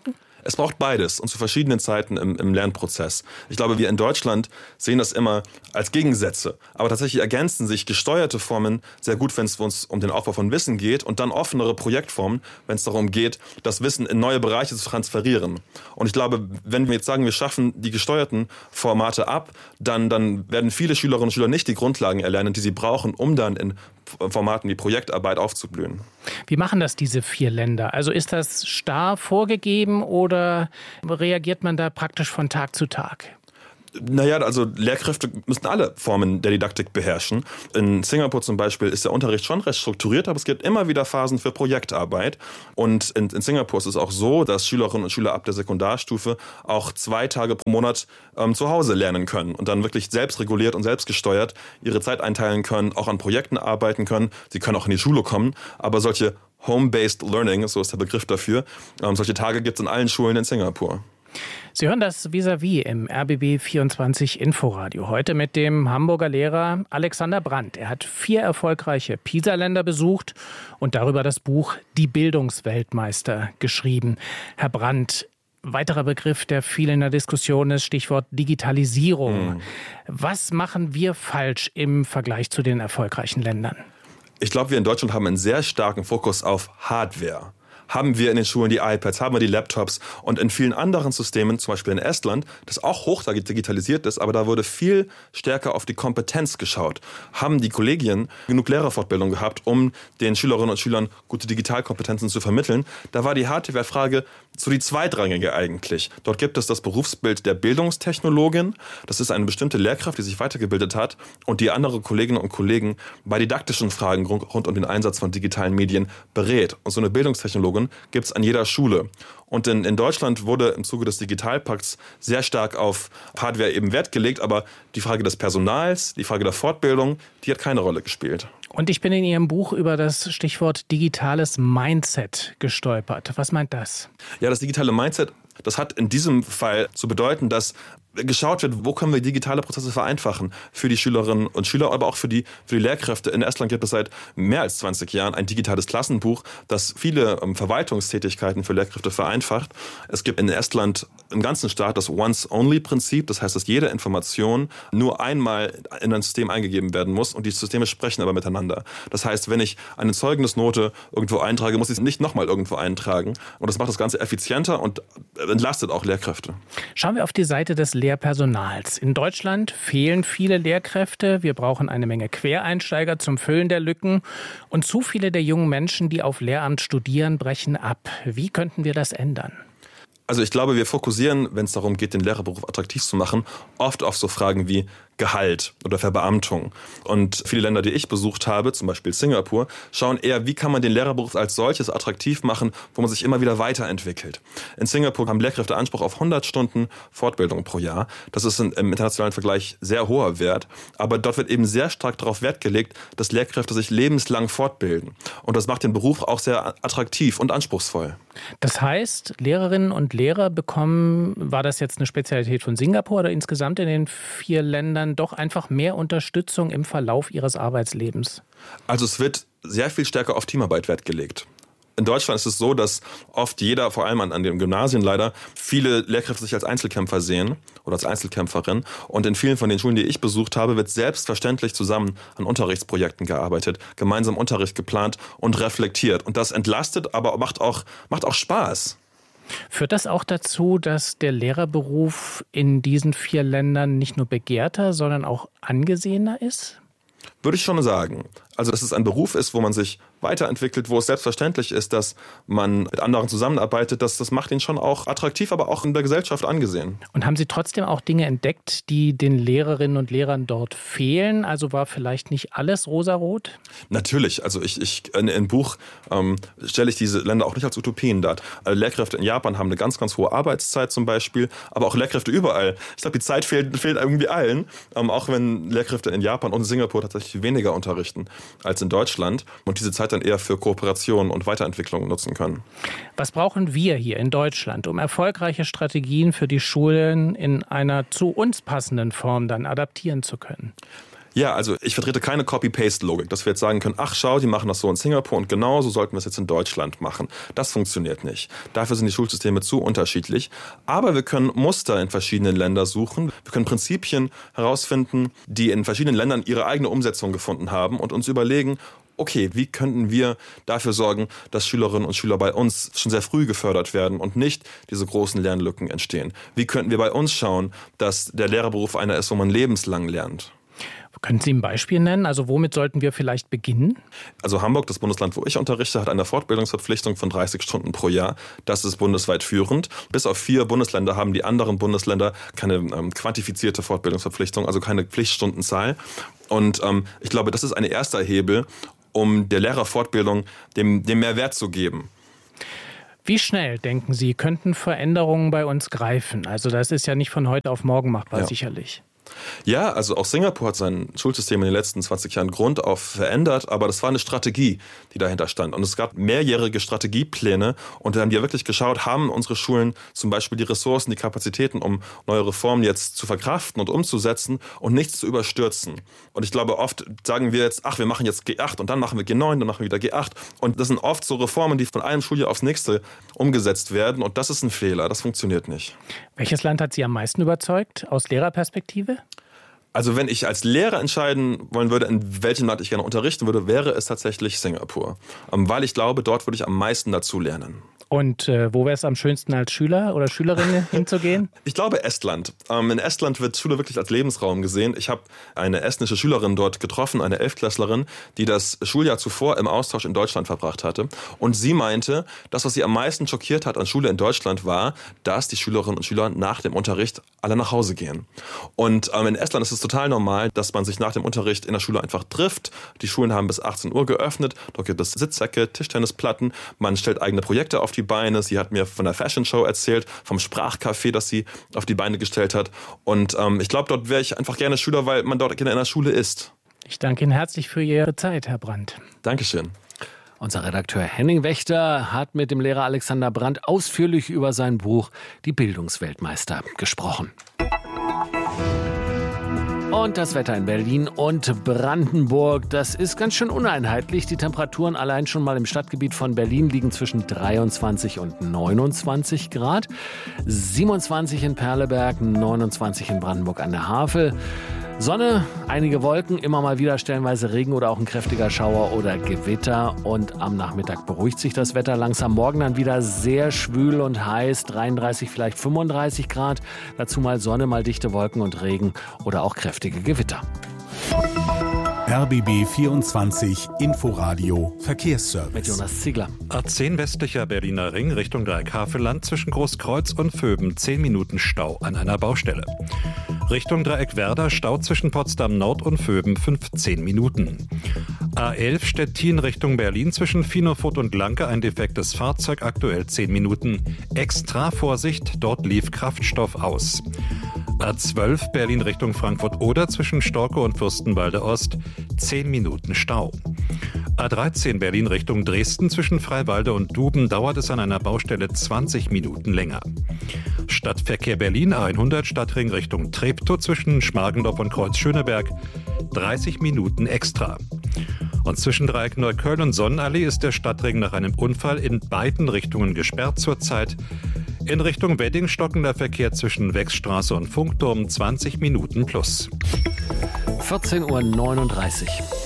Es braucht beides und zu verschiedenen Zeiten im, im Lernprozess. Ich glaube, wir in Deutschland sehen das immer als Gegensätze. Aber tatsächlich ergänzen sich gesteuerte Formen sehr gut, wenn es uns um den Aufbau von Wissen geht und dann offenere Projektformen, wenn es darum geht, das Wissen in neue Bereiche zu transferieren. Und ich glaube, wenn wir jetzt sagen, wir schaffen die gesteuerten Formate ab, dann, dann werden viele Schülerinnen und Schüler nicht die Grundlagen erlernen, die sie brauchen, um dann in Formaten wie Projektarbeit aufzublühen. Wie machen das diese vier Länder? Also ist das starr vorgegeben oder reagiert man da praktisch von Tag zu Tag? Naja, also Lehrkräfte müssen alle Formen der Didaktik beherrschen. In Singapur zum Beispiel ist der Unterricht schon recht strukturiert, aber es gibt immer wieder Phasen für Projektarbeit. Und in, in Singapur ist es auch so, dass Schülerinnen und Schüler ab der Sekundarstufe auch zwei Tage pro Monat ähm, zu Hause lernen können und dann wirklich selbstreguliert und selbstgesteuert ihre Zeit einteilen können, auch an Projekten arbeiten können. Sie können auch in die Schule kommen, aber solche Home-Based Learning, so ist der Begriff dafür, ähm, solche Tage gibt es in allen Schulen in Singapur. Sie hören das Vis-à-vis im R B B vierundzwanzig Inforadio. Heute mit dem Hamburger Lehrer Alexander Brandt. Er hat vier erfolgreiche PISA-Länder besucht und darüber das Buch Die Bildungsweltmeister geschrieben. Herr Brandt, weiterer Begriff, der viel in der Diskussion ist, Stichwort Digitalisierung. Mhm. Was machen wir falsch im Vergleich zu den erfolgreichen Ländern? Ich glaube, wir in Deutschland haben einen sehr starken Fokus auf Hardware. Haben wir in den Schulen die iPads, haben wir die Laptops und in vielen anderen Systemen, zum Beispiel in Estland, das auch hoch digitalisiert ist, aber da wurde viel stärker auf die Kompetenz geschaut. Haben die Kollegien genug Lehrerfortbildung gehabt, um den Schülerinnen und Schülern gute Digitalkompetenzen zu vermitteln? Da war die Hardware-Frage so die zweitrangige eigentlich. Dort gibt es das Berufsbild der Bildungstechnologin. Das ist eine bestimmte Lehrkraft, die sich weitergebildet hat und die andere Kolleginnen und Kollegen bei didaktischen Fragen rund um den Einsatz von digitalen Medien berät. Und so eine Bildungstechnologin gibt es an jeder Schule. Und in, in Deutschland wurde im Zuge des Digitalpakts sehr stark auf Hardware eben Wert gelegt, aber die Frage des Personals, die Frage der Fortbildung, die hat keine Rolle gespielt. Und ich bin in Ihrem Buch über das Stichwort digitales Mindset gestolpert. Was meint das? Ja, das digitale Mindset, das hat in diesem Fall zu bedeuten, dass geschaut wird, wo können wir digitale Prozesse vereinfachen für die Schülerinnen und Schüler, aber auch für die, für die Lehrkräfte. In Estland gibt es seit mehr als zwanzig Jahren ein digitales Klassenbuch, das viele ähm, Verwaltungstätigkeiten für Lehrkräfte vereinfacht. Es gibt in Estland im ganzen Staat das Once-Only-Prinzip. Das heißt, dass jede Information nur einmal in ein System eingegeben werden muss und die Systeme sprechen aber miteinander. Das heißt, wenn ich eine Zeugnisnote irgendwo eintrage, muss ich es nicht nochmal irgendwo eintragen. Und das macht das Ganze effizienter und entlastet auch Lehrkräfte. Schauen wir auf die Seite des Lehrpersonals. In Deutschland fehlen viele Lehrkräfte. Wir brauchen eine Menge Quereinsteiger zum Füllen der Lücken. Und zu viele der jungen Menschen, die auf Lehramt studieren, brechen ab. Wie könnten wir das ändern? Also ich glaube, wir fokussieren, wenn es darum geht, den Lehrerberuf attraktiv zu machen, oft auf so Fragen wie Gehalt oder Verbeamtung. Und viele Länder, die ich besucht habe, zum Beispiel Singapur, schauen eher, wie kann man den Lehrerberuf als solches attraktiv machen, wo man sich immer wieder weiterentwickelt. In Singapur haben Lehrkräfte Anspruch auf hundert Stunden Fortbildung pro Jahr. Das ist im internationalen Vergleich sehr hoher Wert. Aber dort wird eben sehr stark darauf Wert gelegt, dass Lehrkräfte sich lebenslang fortbilden. Und das macht den Beruf auch sehr attraktiv und anspruchsvoll. Das heißt, Lehrerinnen und Lehrer bekommen, war das jetzt eine Spezialität von Singapur oder insgesamt in den vier Ländern, doch einfach mehr Unterstützung im Verlauf ihres Arbeitslebens? Also es wird sehr viel stärker auf Teamarbeit Wert gelegt. In Deutschland ist es so, dass oft jeder, vor allem an, an den Gymnasien leider, viele Lehrkräfte sich als Einzelkämpfer sehen oder als Einzelkämpferin. Und in vielen von den Schulen, die ich besucht habe, wird selbstverständlich zusammen an Unterrichtsprojekten gearbeitet, gemeinsam Unterricht geplant und reflektiert. Und das entlastet, aber macht auch, macht auch Spaß. Führt das auch dazu, dass der Lehrerberuf in diesen vier Ländern nicht nur begehrter, sondern auch angesehener ist? Würde ich schon sagen. Also, dass es ein Beruf ist, wo man sich weiterentwickelt, wo es selbstverständlich ist, dass man mit anderen zusammenarbeitet, das, das macht ihn schon auch attraktiv, aber auch in der Gesellschaft angesehen. Und haben Sie trotzdem auch Dinge entdeckt, die den Lehrerinnen und Lehrern dort fehlen? Also war vielleicht nicht alles rosarot? Natürlich. Also ich, ich in, im Buch ähm, stelle ich diese Länder auch nicht als Utopien dar. Also Lehrkräfte in Japan haben eine ganz, ganz hohe Arbeitszeit zum Beispiel, aber auch Lehrkräfte überall. Ich glaube, die Zeit fehlt, fehlt irgendwie allen, ähm, auch wenn Lehrkräfte in Japan und Singapur tatsächlich weniger unterrichten als in Deutschland und diese Zeit dann eher für Kooperation und Weiterentwicklung nutzen können. Was brauchen wir hier in Deutschland, um erfolgreiche Strategien für die Schulen in einer zu uns passenden Form dann adaptieren zu können? Ja, also ich vertrete keine Copy-Paste-Logik, dass wir jetzt sagen können, ach schau, die machen das so in Singapur und genauso sollten wir es jetzt in Deutschland machen. Das funktioniert nicht. Dafür sind die Schulsysteme zu unterschiedlich. Aber wir können Muster in verschiedenen Ländern suchen. Wir können Prinzipien herausfinden, die in verschiedenen Ländern ihre eigene Umsetzung gefunden haben und uns überlegen, okay, wie könnten wir dafür sorgen, dass Schülerinnen und Schüler bei uns schon sehr früh gefördert werden und nicht diese großen Lernlücken entstehen? Wie könnten wir bei uns schauen, dass der Lehrerberuf einer ist, wo man lebenslang lernt? Können Sie ein Beispiel nennen? Also womit sollten wir vielleicht beginnen? Also Hamburg, das Bundesland, wo ich unterrichte, hat eine Fortbildungsverpflichtung von dreißig Stunden pro Jahr. Das ist bundesweit führend. Bis auf vier Bundesländer haben die anderen Bundesländer keine ähm, quantifizierte Fortbildungsverpflichtung, also keine Pflichtstundenzahl. Und ähm, ich glaube, das ist ein erster Hebel, um der Lehrerfortbildung dem, dem mehr Wert zu geben. Wie schnell, denken Sie, könnten Veränderungen bei uns greifen? Also das ist ja nicht von heute auf morgen machbar, ja. Sicherlich. Ja, also auch Singapur hat sein Schulsystem in den letzten zwanzig Jahren grundauf verändert, aber das war eine Strategie, die dahinter stand. Und es gab mehrjährige Strategiepläne und da haben die ja wirklich geschaut, haben unsere Schulen zum Beispiel die Ressourcen, die Kapazitäten, um neue Reformen jetzt zu verkraften und umzusetzen und nichts zu überstürzen. Und ich glaube, oft sagen wir jetzt, ach, wir machen jetzt G acht und dann machen wir G neun, dann machen wir wieder G acht. Und das sind oft so Reformen, die von einem Schuljahr aufs nächste umgesetzt werden und das ist ein Fehler, das funktioniert nicht. Welches Land hat Sie am meisten überzeugt aus Lehrerperspektive? Also wenn ich als Lehrer entscheiden wollen würde, in welchem Land ich gerne unterrichten würde, wäre es tatsächlich Singapur. Weil ich glaube, dort würde ich am meisten dazu lernen. Und äh, wo wäre es am schönsten als Schüler oder Schülerin hinzugehen? Ich glaube Estland. Ähm, in Estland wird Schule wirklich als Lebensraum gesehen. Ich habe eine estnische Schülerin dort getroffen, eine Elftklässlerin, die das Schuljahr zuvor im Austausch in Deutschland verbracht hatte. Und sie meinte, das, was sie am meisten schockiert hat an Schule in Deutschland, war, dass die Schülerinnen und Schüler nach dem Unterricht alle nach Hause gehen. Und ähm, in Estland ist es total normal, dass man sich nach dem Unterricht in der Schule einfach trifft. Die Schulen haben bis achtzehn Uhr geöffnet. Dort gibt es Sitzsäcke, Tischtennisplatten. Man stellt eigene Projekte auf die Beine. Sie hat mir von der Fashion Show erzählt, vom Sprachcafé, das sie auf die Beine gestellt hat. Und ähm, ich glaube, dort wäre ich einfach gerne Schüler, weil man dort in der Schule ist. Ich danke Ihnen herzlich für Ihre Zeit, Herr Brandt. Dankeschön. Unser Redakteur Henning Wächter hat mit dem Lehrer Alexander Brandt ausführlich über sein Buch Die Bildungsweltmeister gesprochen. Und das Wetter in Berlin und Brandenburg, das ist ganz schön uneinheitlich. Die Temperaturen allein schon mal im Stadtgebiet von Berlin liegen zwischen dreiundzwanzig und neunundzwanzig Grad. siebenundzwanzig in Perleberg, neunundzwanzig in Brandenburg an der Havel. Sonne, einige Wolken, immer mal wieder stellenweise Regen oder auch ein kräftiger Schauer oder Gewitter. Und am Nachmittag beruhigt sich das Wetter langsam. Morgen dann wieder sehr schwül und heiß, dreiunddreißig, vielleicht fünfunddreißig Grad. Dazu mal Sonne, mal dichte Wolken und Regen oder auch kräftige Gewitter. R B B vierundzwanzig Inforadio Verkehrsservice. Mit Jonas Ziegler. A zehn westlicher Berliner Ring Richtung Dreieckhavelland zwischen Großkreuz und Vöben zehn Minuten Stau an einer Baustelle. Richtung Dreieckwerder Stau zwischen Potsdam Nord und Vöben fünfzehn Minuten. A elf Stettin Richtung Berlin zwischen Finofurt und Lanke ein defektes Fahrzeug, aktuell zehn Minuten. Extra Vorsicht, dort lief Kraftstoff aus. A zwölf Berlin Richtung Frankfurt-Oder zwischen Storke und Fürstenwalde Ost zehn Minuten Stau. A dreizehn Berlin Richtung Dresden zwischen Freiwalde und Duben dauert es an einer Baustelle zwanzig Minuten länger. Stadtverkehr Berlin A hundert Stadtring Richtung Treptow zwischen Schmargendorf und Kreuz-Schöneberg dreißig Minuten extra. Und zwischen Dreieck Neukölln und Sonnenallee ist der Stadtring nach einem Unfall in beiden Richtungen gesperrt zurzeit. In Richtung Wedding stockender Verkehr zwischen Wechsstraße und Funkturm zwanzig Minuten plus. vierzehn Uhr neununddreißig.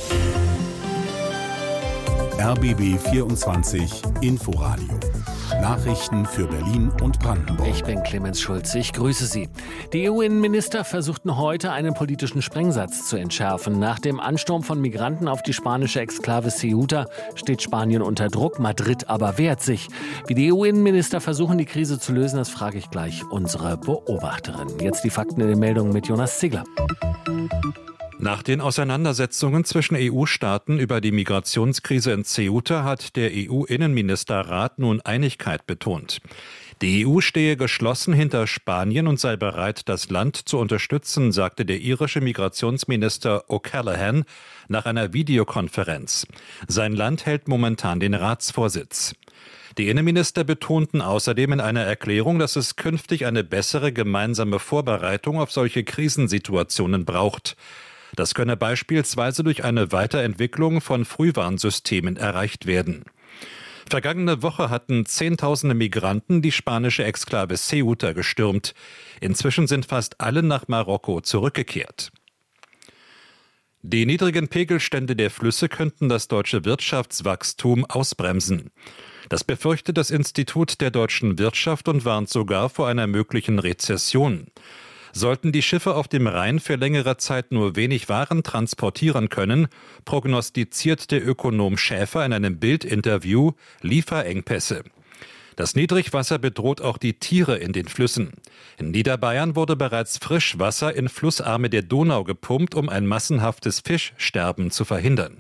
R B B vierundzwanzig Inforadio. Nachrichten für Berlin und Brandenburg. Ich bin Clemens Schulze, ich grüße Sie. Die E U-Innenminister versuchten heute einen politischen Sprengsatz zu entschärfen. Nach dem Ansturm von Migranten auf die spanische Exklave Ceuta steht Spanien unter Druck, Madrid aber wehrt sich. Wie die E U-Innenminister versuchen, die Krise zu lösen, das frage ich gleich unsere Beobachterin. Jetzt die Fakten in den Meldungen mit Jonas Ziegler. Nach den Auseinandersetzungen zwischen E U-Staaten über die Migrationskrise in Ceuta hat der E U-Innenministerrat nun Einigkeit betont. Die E U stehe geschlossen hinter Spanien und sei bereit, das Land zu unterstützen, sagte der irische Migrationsminister O'Callaghan nach einer Videokonferenz. Sein Land hält momentan den Ratsvorsitz. Die Innenminister betonten außerdem in einer Erklärung, dass es künftig eine bessere gemeinsame Vorbereitung auf solche Krisensituationen braucht. Das könne beispielsweise durch eine Weiterentwicklung von Frühwarnsystemen erreicht werden. Vergangene Woche hatten Zehntausende Migranten die spanische Exklave Ceuta gestürmt. Inzwischen sind fast alle nach Marokko zurückgekehrt. Die niedrigen Pegelstände der Flüsse könnten das deutsche Wirtschaftswachstum ausbremsen. Das befürchtet das Institut der deutschen Wirtschaft und warnt sogar vor einer möglichen Rezession. Sollten die Schiffe auf dem Rhein für längere Zeit nur wenig Waren transportieren können, prognostiziert der Ökonom Schäfer in einem Bild-Interview Lieferengpässe. Das Niedrigwasser bedroht auch die Tiere in den Flüssen. In Niederbayern wurde bereits Frischwasser in Flussarme der Donau gepumpt, um ein massenhaftes Fischsterben zu verhindern.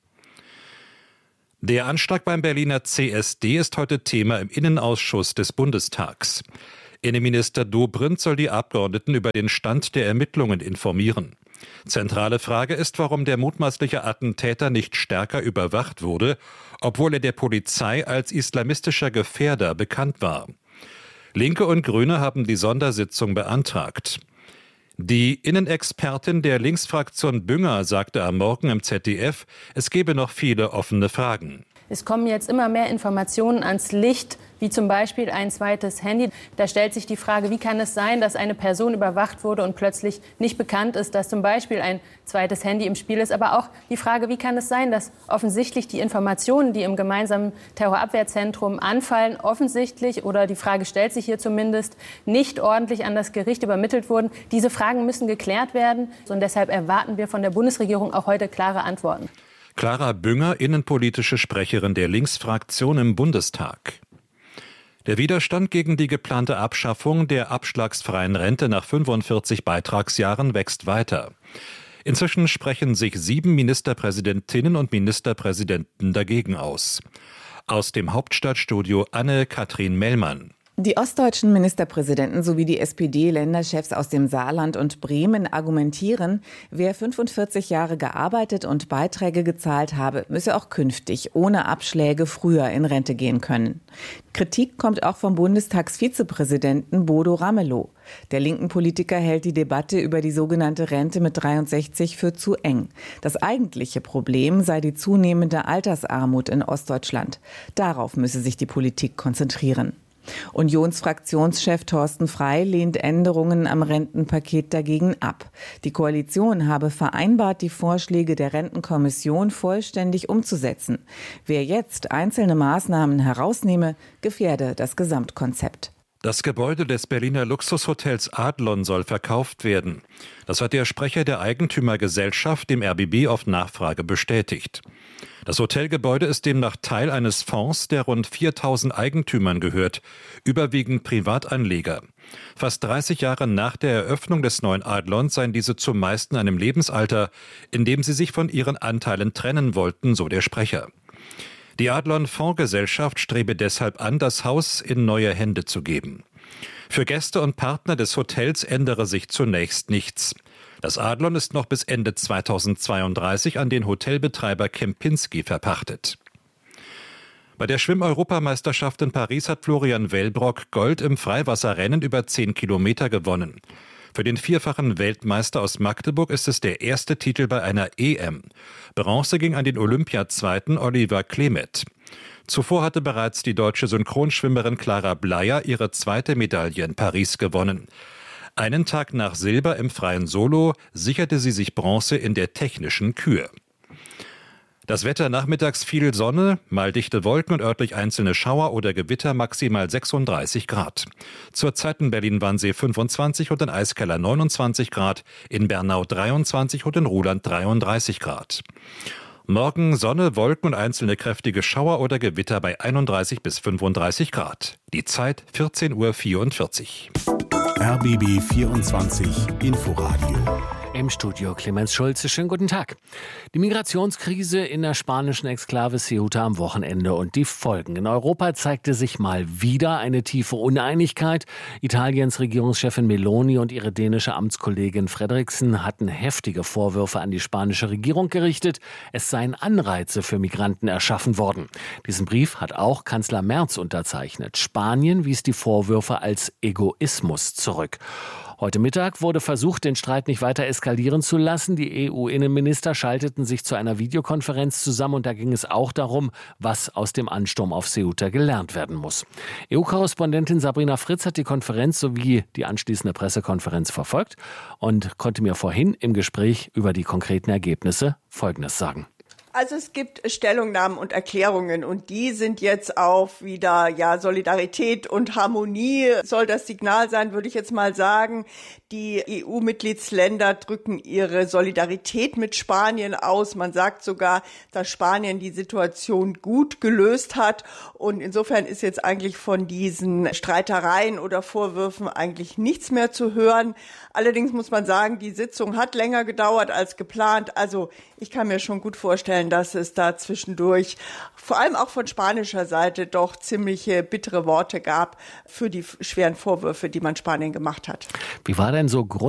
Der Anschlag beim Berliner C S D ist heute Thema im Innenausschuss des Bundestags. Innenminister Dobrindt soll die Abgeordneten über den Stand der Ermittlungen informieren. Zentrale Frage ist, warum der mutmaßliche Attentäter nicht stärker überwacht wurde, obwohl er der Polizei als islamistischer Gefährder bekannt war. Linke und Grüne haben die Sondersitzung beantragt. Die Innenexpertin der Linksfraktion Bünger sagte am Morgen im Z D F, es gebe noch viele offene Fragen. Es kommen jetzt immer mehr Informationen ans Licht, wie zum Beispiel ein zweites Handy. Da stellt sich die Frage, wie kann es sein, dass eine Person überwacht wurde und plötzlich nicht bekannt ist, dass zum Beispiel ein zweites Handy im Spiel ist. Aber auch die Frage, wie kann es sein, dass offensichtlich die Informationen, die im gemeinsamen Terrorabwehrzentrum anfallen, offensichtlich, oder die Frage stellt sich hier zumindest, nicht ordentlich an das Gericht übermittelt wurden. Diese Fragen müssen geklärt werden. Und deshalb erwarten wir von der Bundesregierung auch heute klare Antworten. Clara Bünger, innenpolitische Sprecherin der Linksfraktion im Bundestag. Der Widerstand gegen die geplante Abschaffung der abschlagsfreien Rente nach fünfundvierzig Beitragsjahren wächst weiter. Inzwischen sprechen sich sieben Ministerpräsidentinnen und Ministerpräsidenten dagegen aus. Aus dem Hauptstadtstudio Anne-Kathrin Mellmann. Die ostdeutschen Ministerpräsidenten sowie die S P D-Länderchefs aus dem Saarland und Bremen argumentieren, wer fünfundvierzig Jahre gearbeitet und Beiträge gezahlt habe, müsse auch künftig ohne Abschläge früher in Rente gehen können. Kritik kommt auch vom Bundestagsvizepräsidenten Bodo Ramelow. Der linken Politiker hält die Debatte über die sogenannte Rente mit dreiundsechzig für zu eng. Das eigentliche Problem sei die zunehmende Altersarmut in Ostdeutschland. Darauf müsse sich die Politik konzentrieren. Unionsfraktionschef Thorsten Frey lehnt Änderungen am Rentenpaket dagegen ab. Die Koalition habe vereinbart, die Vorschläge der Rentenkommission vollständig umzusetzen. Wer jetzt einzelne Maßnahmen herausnehme, gefährde das Gesamtkonzept. Das Gebäude des Berliner Luxushotels Adlon soll verkauft werden. Das hat der Sprecher der Eigentümergesellschaft dem R B B auf Nachfrage bestätigt. Das Hotelgebäude ist demnach Teil eines Fonds, der rund viertausend Eigentümern gehört, überwiegend Privatanleger. Fast dreißig Jahre nach der Eröffnung des neuen Adlons seien diese zumeist in einem Lebensalter, in dem sie sich von ihren Anteilen trennen wollten, so der Sprecher. Die Adlon Fondsgesellschaft strebe deshalb an, das Haus in neue Hände zu geben. Für Gäste und Partner des Hotels ändere sich zunächst nichts. Das Adlon ist noch bis Ende zweitausendzweiunddreißig an den Hotelbetreiber Kempinski verpachtet. Bei der Schwimm-Europameisterschaft in Paris hat Florian Wellbrock Gold im Freiwasserrennen über zehn Kilometer gewonnen. Für den vierfachen Weltmeister aus Magdeburg ist es der erste Titel bei einer E M. Bronze ging an den Olympiazweiten Oliver Klemet. Zuvor hatte bereits die deutsche Synchronschwimmerin Clara Bleier ihre zweite Medaille in Paris gewonnen. Einen Tag nach Silber im freien Solo sicherte sie sich Bronze in der technischen Kür. Das Wetter: nachmittags viel Sonne, mal dichte Wolken und örtlich einzelne Schauer oder Gewitter, maximal sechsunddreißig Grad. Zurzeit in Berlin-Wannsee fünfundzwanzig und in Eiskeller neunundzwanzig Grad, in Bernau dreiundzwanzig und in Ruhland dreiunddreißig Grad. Morgen Sonne, Wolken und einzelne kräftige Schauer oder Gewitter bei einunddreißig bis fünfunddreißig Grad. Die Zeit vierzehn Uhr vierundvierzig. R B B vierundzwanzig Inforadio. Im Studio Clemens Schulze. Schönen guten Tag. Die Migrationskrise in der spanischen Exklave Ceuta am Wochenende und die Folgen. In Europa zeigte sich mal wieder eine tiefe Uneinigkeit. Italiens Regierungschefin Meloni und ihre dänische Amtskollegin Frederiksen hatten heftige Vorwürfe an die spanische Regierung gerichtet. Es seien Anreize für Migranten erschaffen worden. Diesen Brief hat auch Kanzler Merz unterzeichnet. Spanien wies die Vorwürfe als Egoismus zurück. Heute Mittag wurde versucht, den Streit nicht weiter eskalieren zu lassen. Die E U-Innenminister schalteten sich zu einer Videokonferenz zusammen und da ging es auch darum, was aus dem Ansturm auf Ceuta gelernt werden muss. E U-Korrespondentin Sabrina Fritz hat die Konferenz sowie die anschließende Pressekonferenz verfolgt und konnte mir vorhin im Gespräch über die konkreten Ergebnisse Folgendes sagen. Also es gibt Stellungnahmen und Erklärungen und die sind jetzt auf wieder ja Solidarität und Harmonie soll das Signal sein, würde ich jetzt mal sagen. Die E U-Mitgliedsländer drücken ihre Solidarität mit Spanien aus. Man sagt sogar, dass Spanien die Situation gut gelöst hat und insofern ist jetzt eigentlich von diesen Streitereien oder Vorwürfen eigentlich nichts mehr zu hören. Allerdings muss man sagen, die Sitzung hat länger gedauert als geplant. Also ich kann mir schon gut vorstellen, dass es da zwischendurch, vor allem auch von spanischer Seite, doch ziemliche bittere Worte gab für die schweren Vorwürfe, die man Spanien gemacht hat. Wie war denn so